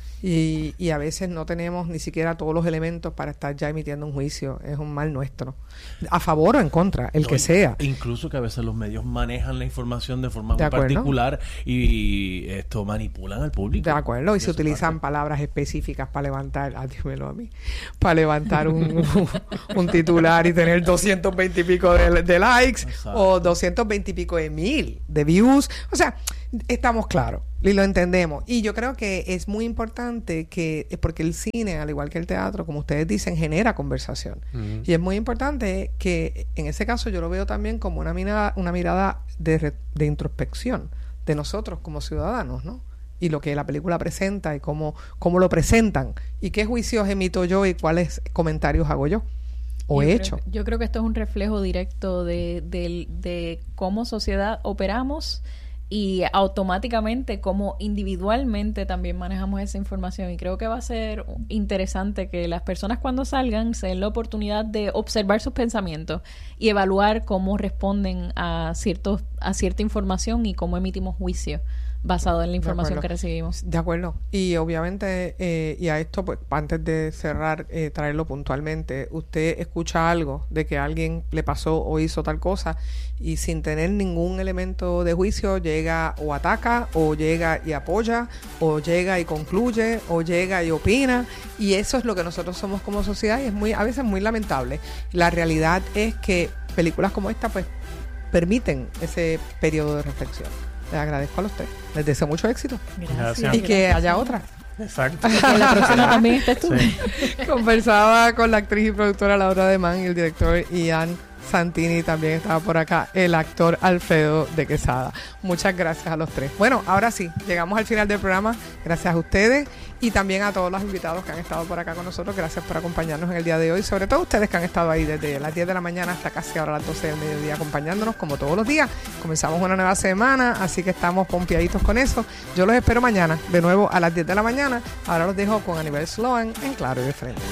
Y, y a veces no tenemos ni siquiera todos los elementos para estar ya emitiendo un juicio. Es un mal nuestro. A favor o en contra, el no, que sea. Incluso que a veces los medios manejan la información de forma muy particular y, y esto manipulan al público. De acuerdo, y, y se utilizan parte. palabras específicas para levantar, ah, dímelo a mí, para levantar un, un, un titular y tener doscientos veinte y pico de, de likes. Exacto. O doscientos veinte y pico de mil de views. O sea, estamos claros y lo entendemos. Y yo creo que es muy importante que, porque el cine, al igual que el teatro, como ustedes dicen, genera conversación. Uh-huh. Y es muy importante que en ese caso yo lo veo también como una mirada, una mirada de, de introspección de nosotros como ciudadanos, ¿no? Y lo que la película presenta y cómo, cómo lo presentan y qué juicios emito yo y cuáles comentarios hago yo o yo he creo, hecho. Yo creo que esto es un reflejo directo de, de, de cómo sociedad operamos y automáticamente como individualmente también manejamos esa información, y creo que va a ser interesante que las personas cuando salgan se den la oportunidad de observar sus pensamientos y evaluar cómo responden a ciertos a cierta información y cómo emitimos juicio basado en la información que recibimos. De acuerdo. Y obviamente, eh, y a esto, pues, antes de cerrar, eh, traerlo puntualmente, usted escucha algo de que alguien le pasó o hizo tal cosa y sin tener ningún elemento de juicio llega o ataca, o llega y apoya, o llega y concluye, o llega y opina, y eso es lo que nosotros somos como sociedad y es muy, a veces muy lamentable. La realidad es que películas como esta, pues, permiten ese periodo de reflexión. Les agradezco a los tres. Les deseo mucho éxito. Gracias. Y que haya otra. Exacto. Y que la próxima también estés tú. Sí. Conversaba con la actriz y productora Laura Demán y el director Ian Santini. También estaba por acá el actor Alfredo de Quesada. Muchas gracias a los tres. Bueno, ahora sí, llegamos al final del programa. Gracias a ustedes y también a todos los invitados que han estado por acá con nosotros. Gracias por acompañarnos en el día de hoy. Sobre todo ustedes que han estado ahí desde las diez de la mañana hasta casi ahora las doce del mediodía acompañándonos como todos los días. Comenzamos una nueva semana, así que estamos pompeaditos con eso. Yo los espero mañana, de nuevo a las diez de la mañana. Ahora los dejo con Aníbal Sloan en Claro y de Frente.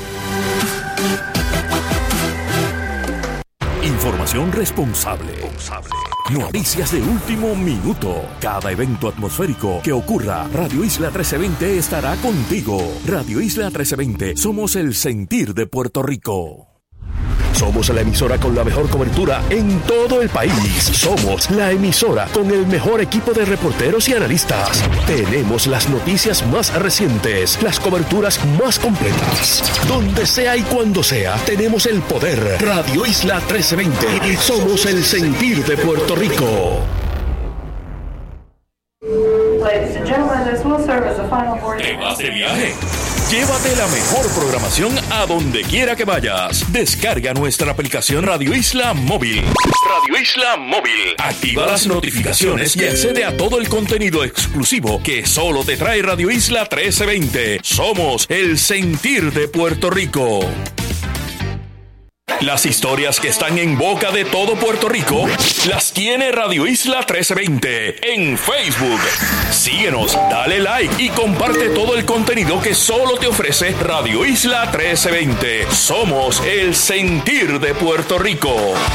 Información responsable. Noticias de último minuto. Cada evento atmosférico que ocurra, Radio Isla trece veinte estará contigo. Radio Isla trece veinte, somos el sentir de Puerto Rico. Somos la emisora con la mejor cobertura en todo el país. Somos la emisora con el mejor equipo de reporteros y analistas. Tenemos las noticias más recientes, las coberturas más completas. Donde sea y cuando sea, tenemos el poder. Radio Isla trece veinte. Somos el sentir de Puerto Rico. ¿Te vas de viaje? Llévate la mejor programación a donde quiera que vayas. Descarga nuestra aplicación Radio Isla Móvil. Radio Isla Móvil. Activa las notificaciones y accede a todo el contenido exclusivo que solo te trae Radio Isla trece veinte. Somos el sentir de Puerto Rico. Las historias que están en boca de todo Puerto Rico las tiene Radio Isla trece veinte en Facebook. Síguenos, dale like y comparte todo el contenido que solo te ofrece Radio Isla trece veinte. Somos el sentir de Puerto Rico.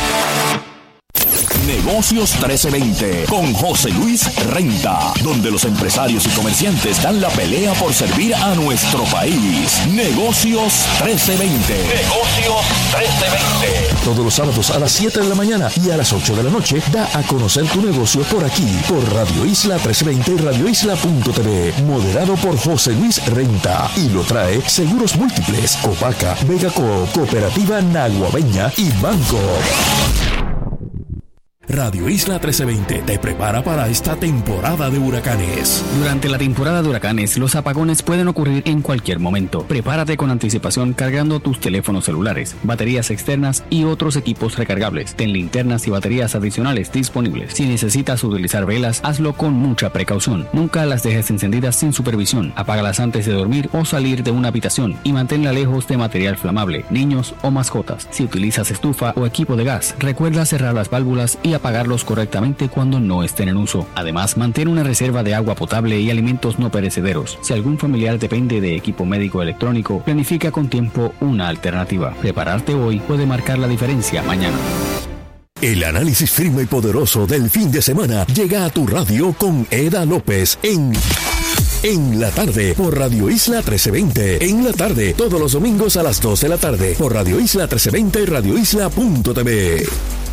Negocios trece veinte con José Luis Renta, donde los empresarios y comerciantes dan la pelea por servir a nuestro país. Negocios trece veinte. Negocios trece veinte. Todos los sábados a las siete de la mañana y a las ocho de la noche da a conocer tu negocio por aquí, por Radio Isla trece veinte y radio isla punto t v. Moderado por José Luis Renta. Y lo trae Seguros Múltiples, Copaca, Vega Coop, Cooperativa Naguabeña y Banco. Radio Isla trece veinte te prepara para esta temporada de huracanes. Durante la temporada de huracanes, los apagones pueden ocurrir en cualquier momento. Prepárate con anticipación cargando tus teléfonos celulares, baterías externas y otros equipos recargables. Ten linternas y baterías adicionales disponibles. Si necesitas utilizar velas, hazlo con mucha precaución. Nunca las dejes encendidas sin supervisión. Apágalas antes de dormir o salir de una habitación y manténla lejos de material flamable, niños o mascotas. Si utilizas estufa o equipo de gas, recuerda cerrar las válvulas y apagarlos correctamente cuando no estén en uso. Además, mantén una reserva de agua potable y alimentos no perecederos. Si algún familiar depende de equipo médico electrónico, planifica con tiempo una alternativa. Prepararte hoy puede marcar la diferencia mañana. El análisis firme y poderoso del fin de semana llega a tu radio con Eda López en En la tarde por Radio Isla trece veinte. En la tarde, todos los domingos a las dos de la tarde por Radio Isla trece veinte y radio isla punto t v.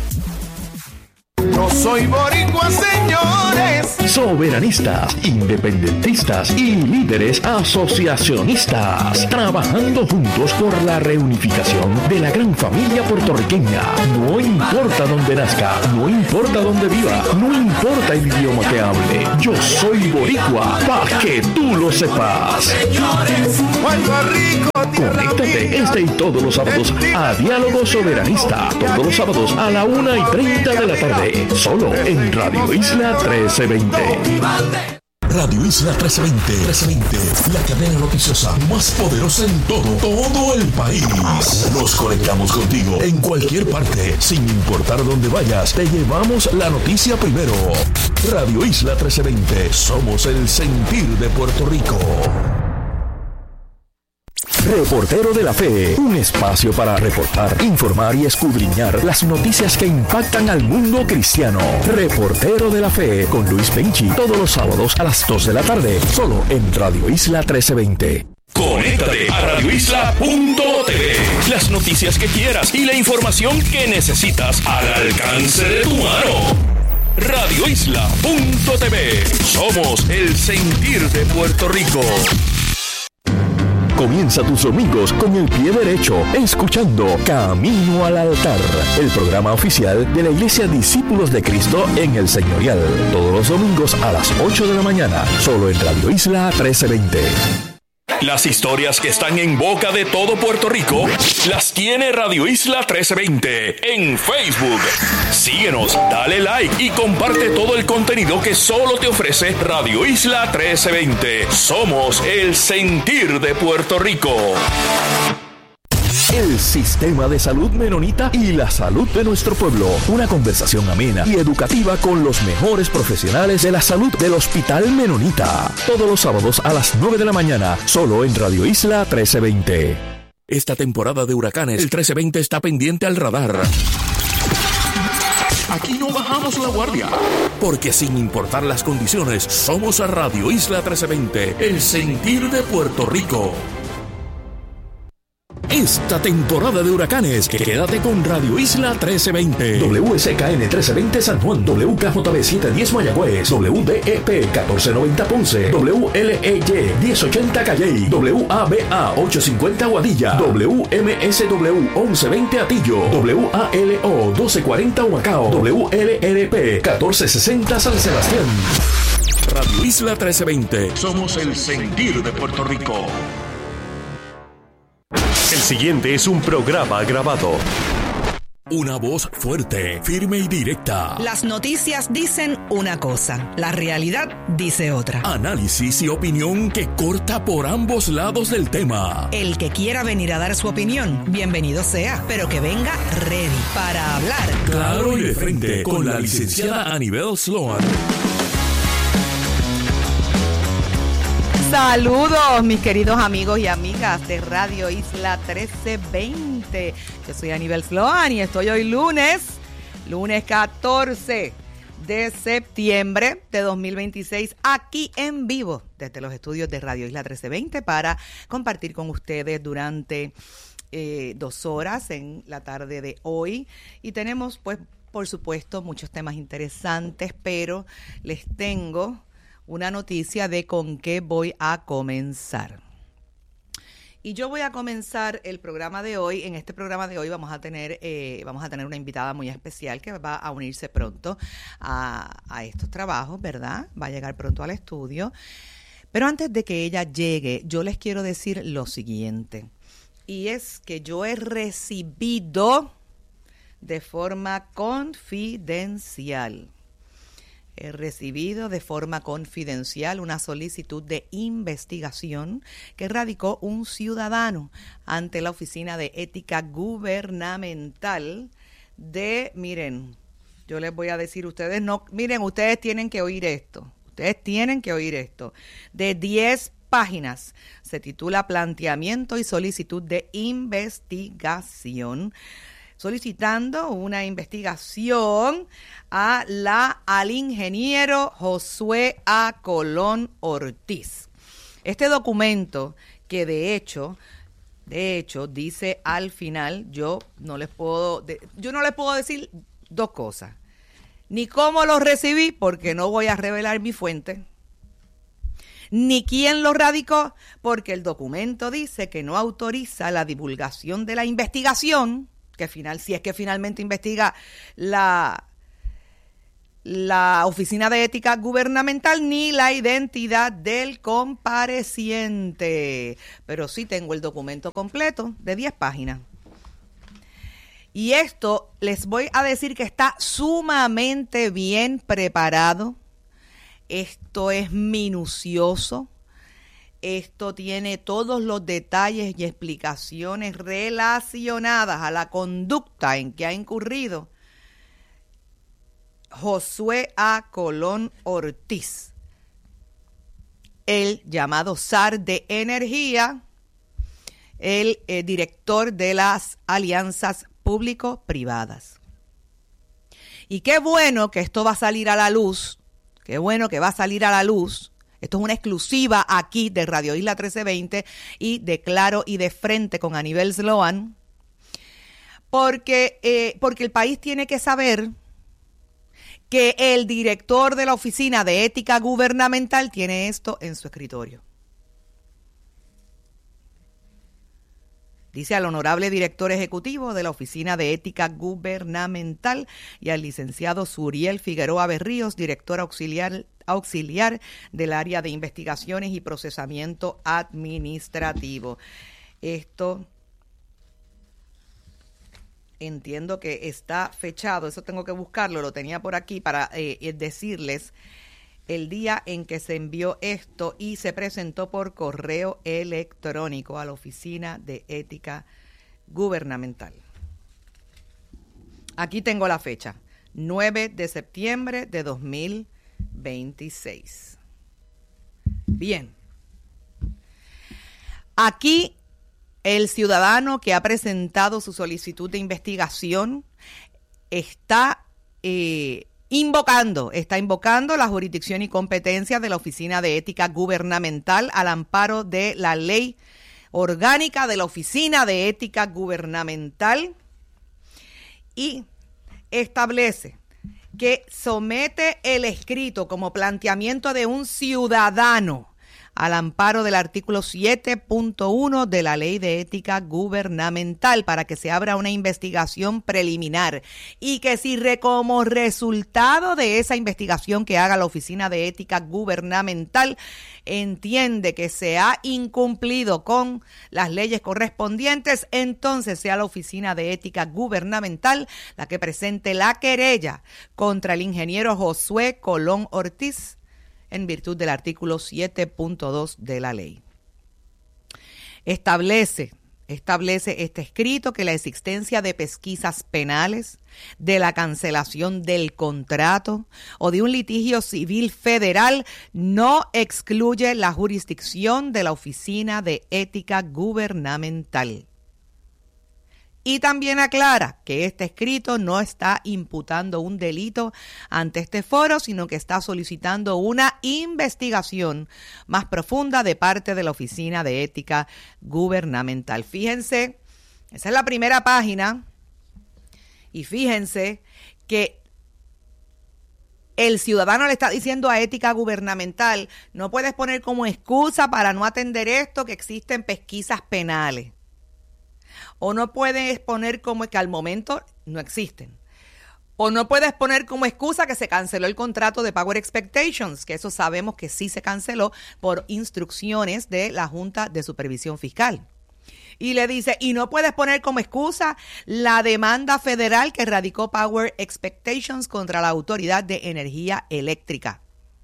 Yo soy boricua, señores. Soberanistas, independentistas y líderes asociacionistas, trabajando juntos por la reunificación de la gran familia puertorriqueña. No importa dónde nazca, no importa dónde viva, no importa el idioma que hable. Yo soy boricua, para que tú lo sepas. Señores, Puerto Rico, conéctate este y todos los sábados a Diálogo Soberanista. Todos los sábados a la una y treinta de la tarde. Solo en Radio Isla trece veinte. Radio Isla trece veinte. trece veinte, la cadena noticiosa más poderosa en todo, todo el país. Nos conectamos contigo en cualquier parte, sin importar dónde vayas. Te llevamos la noticia primero. Radio Isla trece veinte. Somos el sentir de Puerto Rico. Reportero de la Fe, un espacio para reportar, informar y escudriñar las noticias que impactan al mundo cristiano. Reportero de la Fe con Luis Penchi, todos los sábados a las dos de la tarde, solo en Radio Isla trece veinte. Conéctate a radio isla punto t v. Las noticias que quieras y la información que necesitas al alcance de tu mano. radio isla punto t v. Somos el sentir de Puerto Rico. Comienza tus domingos con el pie derecho, escuchando Camino al Altar, el programa oficial de la Iglesia Discípulos de Cristo en el Señorial. Todos los domingos a las ocho de la mañana, solo en Radio Isla trece veinte. Las historias que están en boca de todo Puerto Rico las tiene Radio Isla trece veinte en Facebook. Síguenos, dale like y comparte todo el contenido que solo te ofrece Radio Isla trece veinte. Somos el sentir de Puerto Rico. El sistema de salud menonita y la salud de nuestro pueblo. Una conversación amena y educativa con los mejores profesionales de la salud del Hospital Menonita. Todos los sábados a las nueve de la mañana, solo en Radio Isla trece veinte. Esta temporada de huracanes, el trece veinte está pendiente al radar. Aquí no bajamos la guardia, porque sin importar las condiciones, somos a Radio Isla trece veinte, el sentir de Puerto Rico. Esta temporada de huracanes, quédate con Radio Isla trece veinte. W S K N trece veinte San Juan, W K J B setecientos diez Mayagüez, W D E P catorce noventa Ponce, W L E Y diez ochenta Calley, W A B A ochocientos cincuenta Aguadilla, W M S W once veinte Atillo, W A L O doce cuarenta Humacao, W L R P catorce sesenta San Sebastián. Radio Isla trece veinte. Somos el sentir de Puerto Rico. El siguiente es un programa grabado. Una voz fuerte, firme y directa. Las noticias dicen una cosa, la realidad dice otra. Análisis y opinión que corta por ambos lados del tema. El que quiera venir a dar su opinión, bienvenido sea, pero que venga ready para hablar. Claro y de frente, con la licenciada Anibel Sloan. Saludos, mis queridos amigos y amigas de Radio Isla trece veinte. Yo soy Anibel Sloan y estoy hoy lunes, lunes catorce de septiembre de dos mil veintiséis, aquí en vivo desde los estudios de Radio Isla trece veinte para compartir con ustedes durante eh, dos horas en la tarde de hoy. Y tenemos, pues, por supuesto, muchos temas interesantes, pero les tengo una noticia de con qué voy a comenzar. Y yo voy a comenzar el programa de hoy. En este programa de hoy vamos a tener eh, vamos a tener una invitada muy especial que va a unirse pronto a, a estos trabajos, ¿verdad? Va a llegar pronto al estudio. Pero antes de que ella llegue, yo les quiero decir lo siguiente. Y es que yo he recibido de forma confidencial He recibido de forma confidencial una solicitud de investigación que radicó un ciudadano ante la Oficina de Ética Gubernamental de, miren, yo les voy a decir, ustedes no, miren, ustedes tienen que oír esto, ustedes tienen que oír esto, de diez páginas, se titula Planteamiento y solicitud de investigación, solicitando una investigación a la, al ingeniero Josué A. Colón Ortiz. Este documento, que de hecho, de hecho, dice al final, yo no les puedo, de, yo no les puedo decir dos cosas. Ni cómo lo recibí, porque no voy a revelar mi fuente, ni quién lo radicó, porque el documento dice que no autoriza la divulgación de la investigación, que final, si es que finalmente investiga la, la Oficina de Ética Gubernamental, ni la identidad del compareciente. Pero sí tengo el documento completo de diez páginas. Y esto les voy a decir que está sumamente bien preparado. Esto es minucioso. Esto tiene todos los detalles y explicaciones relacionadas a la conducta en que ha incurrido Josué A. Colón Ortiz, el llamado zar de energía, el eh, director de las alianzas público-privadas. Y qué bueno que esto va a salir a la luz, qué bueno que va a salir a la luz. Esto es una exclusiva aquí de Radio Isla trece veinte y de Claro y de Frente con Aníbal Sloan, porque, eh, porque el país tiene que saber que el director de la Oficina de Ética Gubernamental tiene esto en su escritorio. Dice al honorable director ejecutivo de la Oficina de Ética Gubernamental y al licenciado Suriel Figueroa Berríos, director auxiliar, auxiliar del área de investigaciones y procesamiento administrativo. Esto entiendo que está fechado, eso tengo que buscarlo, lo tenía por aquí para eh, decirles el día en que se envió esto y se presentó por correo electrónico a la Oficina de Ética Gubernamental. Aquí tengo la fecha, nueve de septiembre de dos mil veintiséis. Bien. Aquí el ciudadano que ha presentado su solicitud de investigación está eh, invocando, está invocando la jurisdicción y competencia de la Oficina de Ética Gubernamental al amparo de la ley orgánica de la Oficina de Ética Gubernamental y establece que somete el escrito como planteamiento de un ciudadano al amparo del artículo siete punto uno de la Ley de Ética Gubernamental para que se abra una investigación preliminar y que si re, como resultado de esa investigación que haga la Oficina de Ética Gubernamental entiende que se ha incumplido con las leyes correspondientes, entonces sea la Oficina de Ética Gubernamental la que presente la querella contra el ingeniero Josué Colón Ortiz en virtud del artículo siete punto dos de la ley. Establece, establece este escrito que la existencia de pesquisas penales, de la cancelación del contrato o de un litigio civil federal no excluye la jurisdicción de la Oficina de Ética Gubernamental. Y también aclara que este escrito no está imputando un delito ante este foro, sino que está solicitando una investigación más profunda de parte de la Oficina de Ética Gubernamental. Fíjense, esa es la primera página, y fíjense que El ciudadano le está diciendo a Ética Gubernamental, no puedes poner como excusa para no atender esto que existen pesquisas penales. O no puedes poner como que al momento no existen. O no puedes poner como excusa que se canceló el contrato de Power Expectations, que eso sabemos que sí se canceló por instrucciones de la Junta de Supervisión Fiscal. Y le dice, y no puedes poner como excusa la demanda federal que radicó Power Expectations contra la Autoridad de Energía Eléctrica.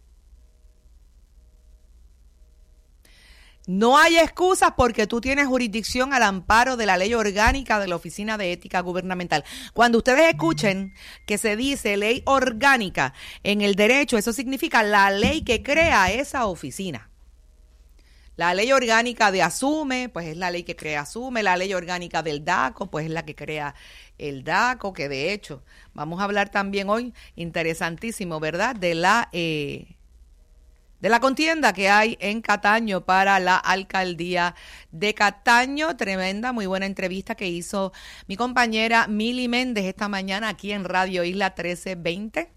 No hay excusas porque tú tienes jurisdicción al amparo de la ley orgánica de la Oficina de Ética Gubernamental. Cuando ustedes escuchen que se dice ley orgánica en el derecho, eso significa la ley que crea esa oficina. La ley orgánica de Asume, pues es la ley que crea Asume. La ley orgánica del DACO, pues es la que crea el DACO, que de hecho vamos a hablar también hoy, interesantísimo, ¿verdad?, de la... Eh, de la contienda que hay en Cataño para la alcaldía de Cataño. Tremenda, muy buena entrevista que hizo mi compañera Mili Méndez esta mañana aquí en Radio Isla trece veinte.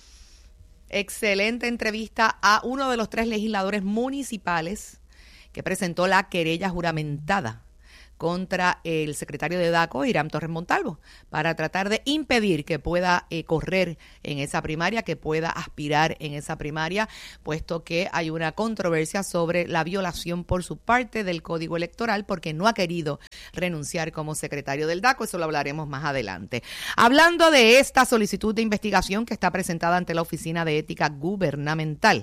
Excelente entrevista a uno de los tres legisladores municipales que presentó la querella juramentada contra el secretario de DACO, Hiram Torres Montalvo, para tratar de impedir que pueda eh, correr en esa primaria, que pueda aspirar en esa primaria, puesto que hay una controversia sobre la violación por su parte del Código Electoral, porque no ha querido renunciar como secretario del DACO. Eso lo hablaremos más adelante. Hablando de esta solicitud de investigación que está presentada ante la Oficina de Ética Gubernamental.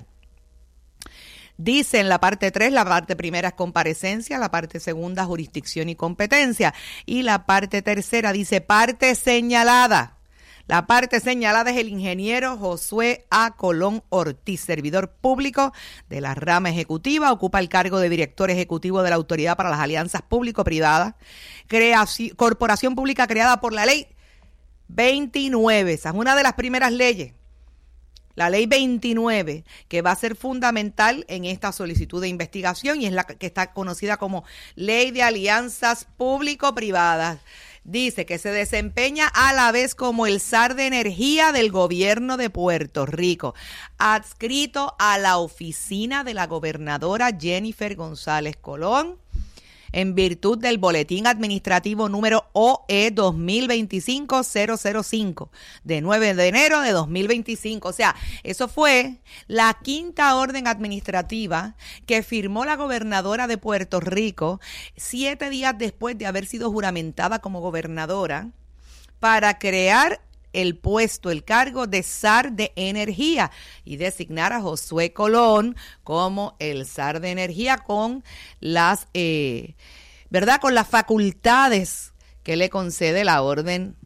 Dice en la parte tres, la parte primera es comparecencia, la parte segunda jurisdicción y competencia, y la parte tercera dice parte señalada. La parte señalada es el ingeniero Josué A. Colón Ortiz, servidor público de la rama ejecutiva, ocupa el cargo de director ejecutivo de la Autoridad para las Alianzas Público-Privadas, creación, corporación pública creada por la ley veintinueve, esa es una de las primeras leyes. La ley veintinueve, que va a ser fundamental en esta solicitud de investigación y es la que está conocida como Ley de Alianzas Público-Privadas. Dice que se desempeña a la vez como el S A R de Energía del Gobierno de Puerto Rico, adscrito a la oficina de la gobernadora Jennifer González Colón, en virtud del boletín administrativo número O E dos mil veinticinco cero cero cinco de nueve de enero de dos mil veinticinco. O sea, eso fue la quinta orden administrativa que firmó la gobernadora de Puerto Rico siete días después de haber sido juramentada como gobernadora para crear el puesto, el cargo de S A R de Energía y designar a Josué Colón como el S A R de Energía con las, eh, ¿verdad? Con las facultades que le concede la orden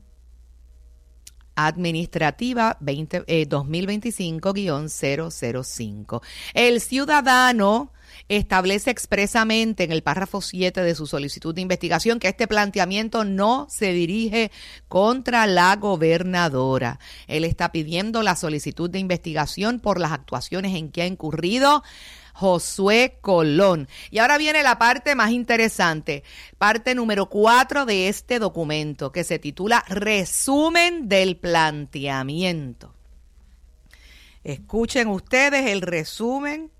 administrativa veinte, eh, dos mil veinticinco guión cero cero cinco. El ciudadano establece expresamente en el párrafo siete de su solicitud de investigación que este planteamiento no se dirige contra la gobernadora. Él está pidiendo la solicitud de investigación por las actuaciones en que ha incurrido Josué Colón. Y ahora viene la parte más interesante, parte número cuatro de este documento, que se titula Resumen del Planteamiento. Escuchen ustedes el resumen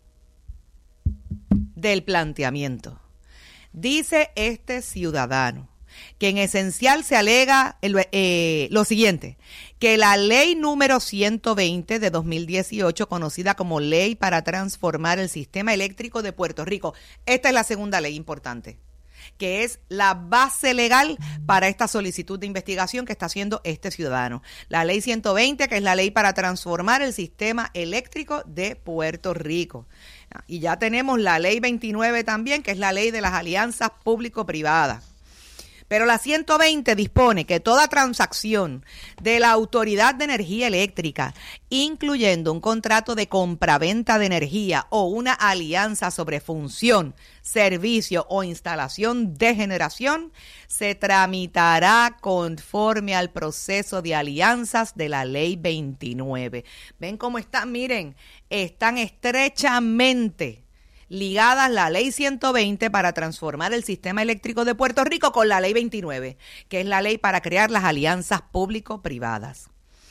del planteamiento. Dice este ciudadano que en esencial se alega el, eh, lo siguiente, que la ley número ciento veinte de dos mil dieciocho, conocida como Ley para Transformar el Sistema Eléctrico de Puerto Rico, esta es la segunda ley importante, que es la base legal para esta solicitud de investigación que está haciendo este ciudadano. La ley ciento veinte, que es la ley para transformar el sistema eléctrico de Puerto Rico. Y ya tenemos la ley veintinueve también, que es la ley de las alianzas público-privadas. Pero la ciento veinte dispone que toda transacción de la Autoridad de Energía Eléctrica, incluyendo un contrato de compraventa de energía o una alianza sobre función, servicio o instalación de generación, se tramitará conforme al proceso de alianzas de la ley veintinueve. ¿Ven cómo están? Miren, están estrechamente ligadas la ley ciento veinte para transformar el sistema eléctrico de Puerto Rico con la ley veintinueve, que es la ley para crear las alianzas público-privadas.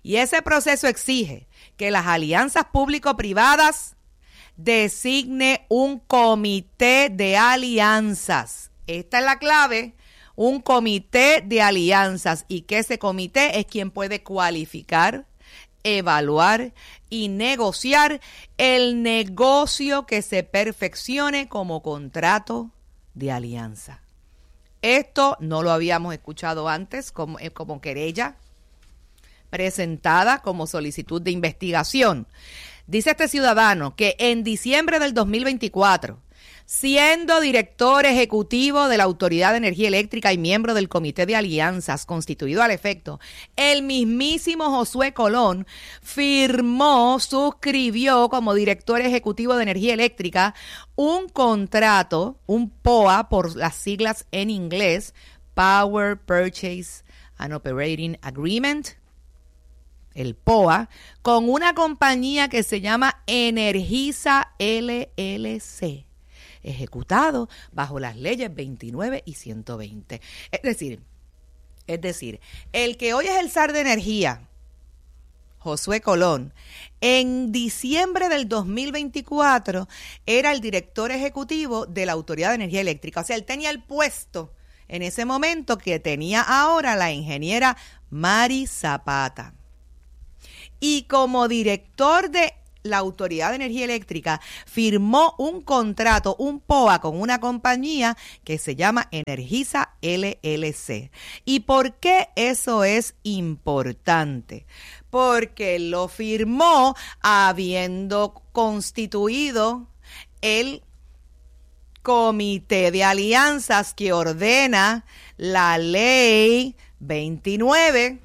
Y ese proceso exige que las alianzas público-privadas designe un comité de alianzas. Esta es la clave, un comité de alianzas, y que ese comité es quien puede cualificar, evaluar y negociar el negocio que se perfeccione como contrato de alianza. Esto no lo habíamos escuchado antes como, como querella presentada como solicitud de investigación. Dice este ciudadano que en diciembre del dos mil veinticuatro, siendo director ejecutivo de la Autoridad de Energía Eléctrica y miembro del Comité de Alianzas constituido al efecto, el mismísimo Josué Colón firmó, suscribió como director ejecutivo de Energía Eléctrica un contrato, un P O A por las siglas en inglés, Power Purchase and Operating Agreement, el P O A, con una compañía que se llama Energisa L L C, ejecutado bajo las leyes veintinueve y ciento veinte. Es decir, es decir, el que hoy es el zar de energía, Josué Colón, en diciembre del dos mil veinticuatro era el director ejecutivo de la Autoridad de Energía Eléctrica. O sea, él tenía el puesto en ese momento que tenía ahora la ingeniera Mari Zapata. Y como director de la Autoridad de Energía Eléctrica firmó un contrato, un P O A con una compañía que se llama Energisa L L C. ¿Y por qué eso es importante? Porque lo firmó habiendo constituido el Comité de Alianzas que ordena la Ley veintinueve.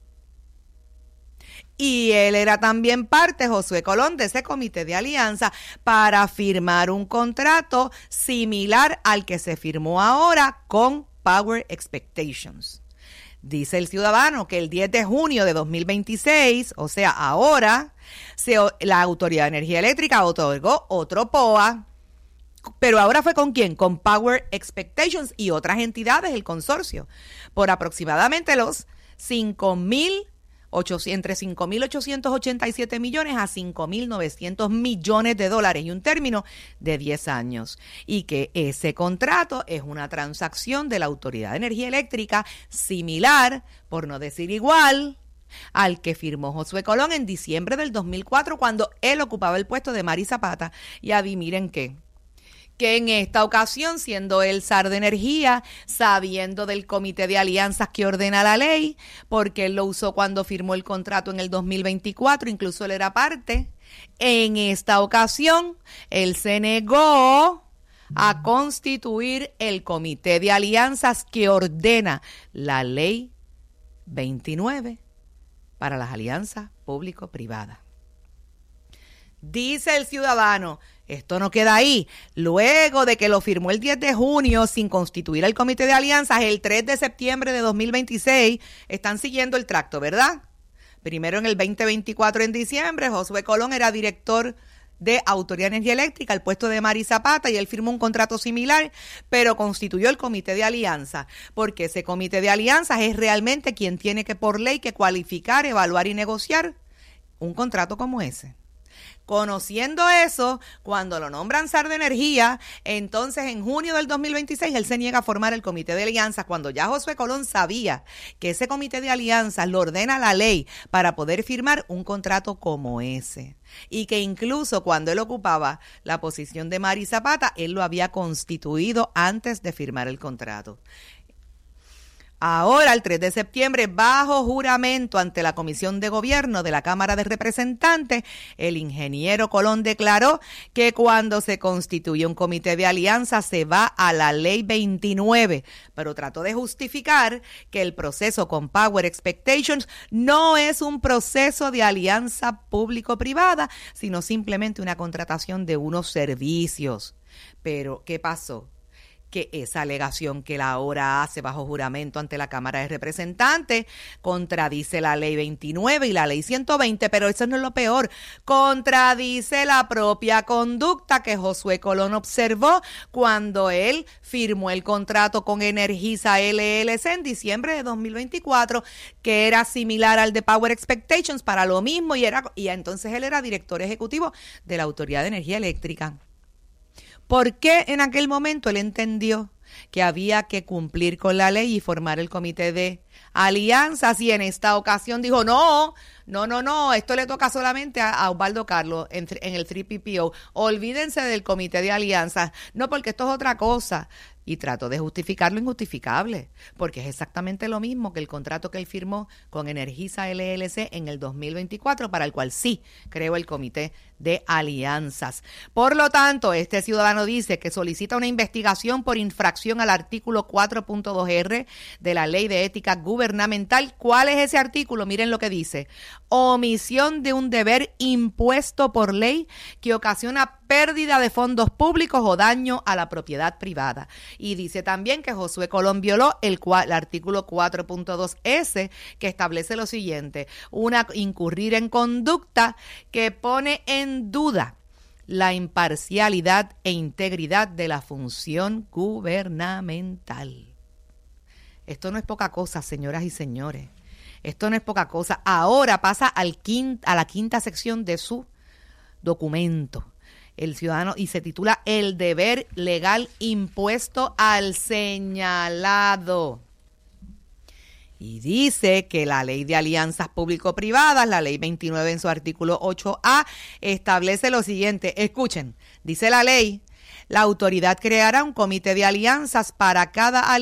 Y él era también parte, Josué Colón, de ese comité de alianza para firmar un contrato similar al que se firmó ahora con Power Expectations. Dice el ciudadano que el diez de junio de dos mil veintiséis, o sea, ahora, se, la Autoridad de Energía Eléctrica otorgó otro P O A, pero ahora fue ¿con quién? Con Power Expectations y otras entidades, el consorcio, por aproximadamente los cinco mil entre cinco mil ochocientos ochenta y siete millones a cinco mil novecientos millones de dólares y un término de diez años. Y que ese contrato es una transacción de la Autoridad de Energía Eléctrica similar, por no decir igual, al que firmó Josué Colón en diciembre del dos mil cuatro cuando él ocupaba el puesto de Mari Zapata. Y adivinen qué, que en esta ocasión, siendo el zar de energía, sabiendo del comité de alianzas que ordena la ley, porque él lo usó cuando firmó el contrato en el dos mil veinticuatro, incluso él era parte, en esta ocasión él se negó a constituir el comité de alianzas que ordena la ley veintinueve para las alianzas público-privadas. Dice el ciudadano, esto no queda ahí. Luego de que lo firmó el diez de junio sin constituir el comité de alianzas, el tres de septiembre de dos mil veintiséis, están siguiendo el tracto, ¿verdad? Primero en el veinte veinticuatro, en diciembre, Josué Colón era director de Autoridad de Energía Eléctrica, al puesto de Mari Zapata, y él firmó un contrato similar, pero constituyó el comité de alianza, porque ese comité de alianzas es realmente quien tiene que, por ley, que cualificar, evaluar y negociar un contrato como ese. Conociendo eso, cuando lo nombran zar de energía, entonces en junio del dos mil veintiséis él se niega a formar el comité de alianzas, cuando ya Josué Colón sabía que ese comité de alianzas lo ordena la ley para poder firmar un contrato como ese. Y que incluso cuando él ocupaba la posición de Mari Zapata, él lo había constituido antes de firmar el contrato. Ahora, el tres de septiembre, bajo juramento ante la Comisión de Gobierno de la Cámara de Representantes, el ingeniero Colón declaró que cuando se constituye un comité de alianza se va a la ley veintinueve, pero trató de justificar que el proceso con Power Expectations no es un proceso de alianza público-privada, sino simplemente una contratación de unos servicios. Pero, ¿qué pasó? que esa alegación que él ahora hace bajo juramento ante la Cámara de Representantes contradice la ley veintinueve y la ley ciento veinte, pero eso no es lo peor, contradice la propia conducta que Josué Colón observó cuando él firmó el contrato con Energisa L L C en diciembre de dos mil veinticuatro, que era similar al de Power Expectations para lo mismo, y era y entonces él era director ejecutivo de la Autoridad de Energía Eléctrica. ¿Por qué en aquel momento él entendió que había que cumplir con la ley y formar el comité de alianzas, y en esta ocasión dijo no, no, no, no, esto le toca solamente a, a Osvaldo Carlos en, en el tres P P O, olvídense del comité de alianzas, no, porque esto es otra cosa? Y trató de justificar lo injustificable, porque es exactamente lo mismo que el contrato que él firmó con Energisa L L C en el dos mil veinticuatro, para el cual sí creó el comité de alianzas. Por lo tanto, este ciudadano dice que solicita una investigación por infracción al artículo cuatro punto dos R de la Ley de Ética Gubernamental. ¿Cuál es ese artículo? Miren lo que dice: omisión de un deber impuesto por ley que ocasiona pérdida de fondos públicos o daño a la propiedad privada. Y dice también que Josué Colón violó el, el artículo cuatro punto dos S, que establece lo siguiente: una incurrir en conducta que pone en duda la imparcialidad e integridad de la función gubernamental. Esto no es poca cosa, señoras y señores. Esto no es poca cosa. Ahora pasa al quinta, a la quinta sección de su documento, el ciudadano, y se titula El deber legal impuesto al señalado. Y dice que la Ley de Alianzas Público-Privadas, la Ley veintinueve en su artículo ocho A, establece lo siguiente. Escuchen, dice la ley: la autoridad creará un comité de alianzas para cada alianza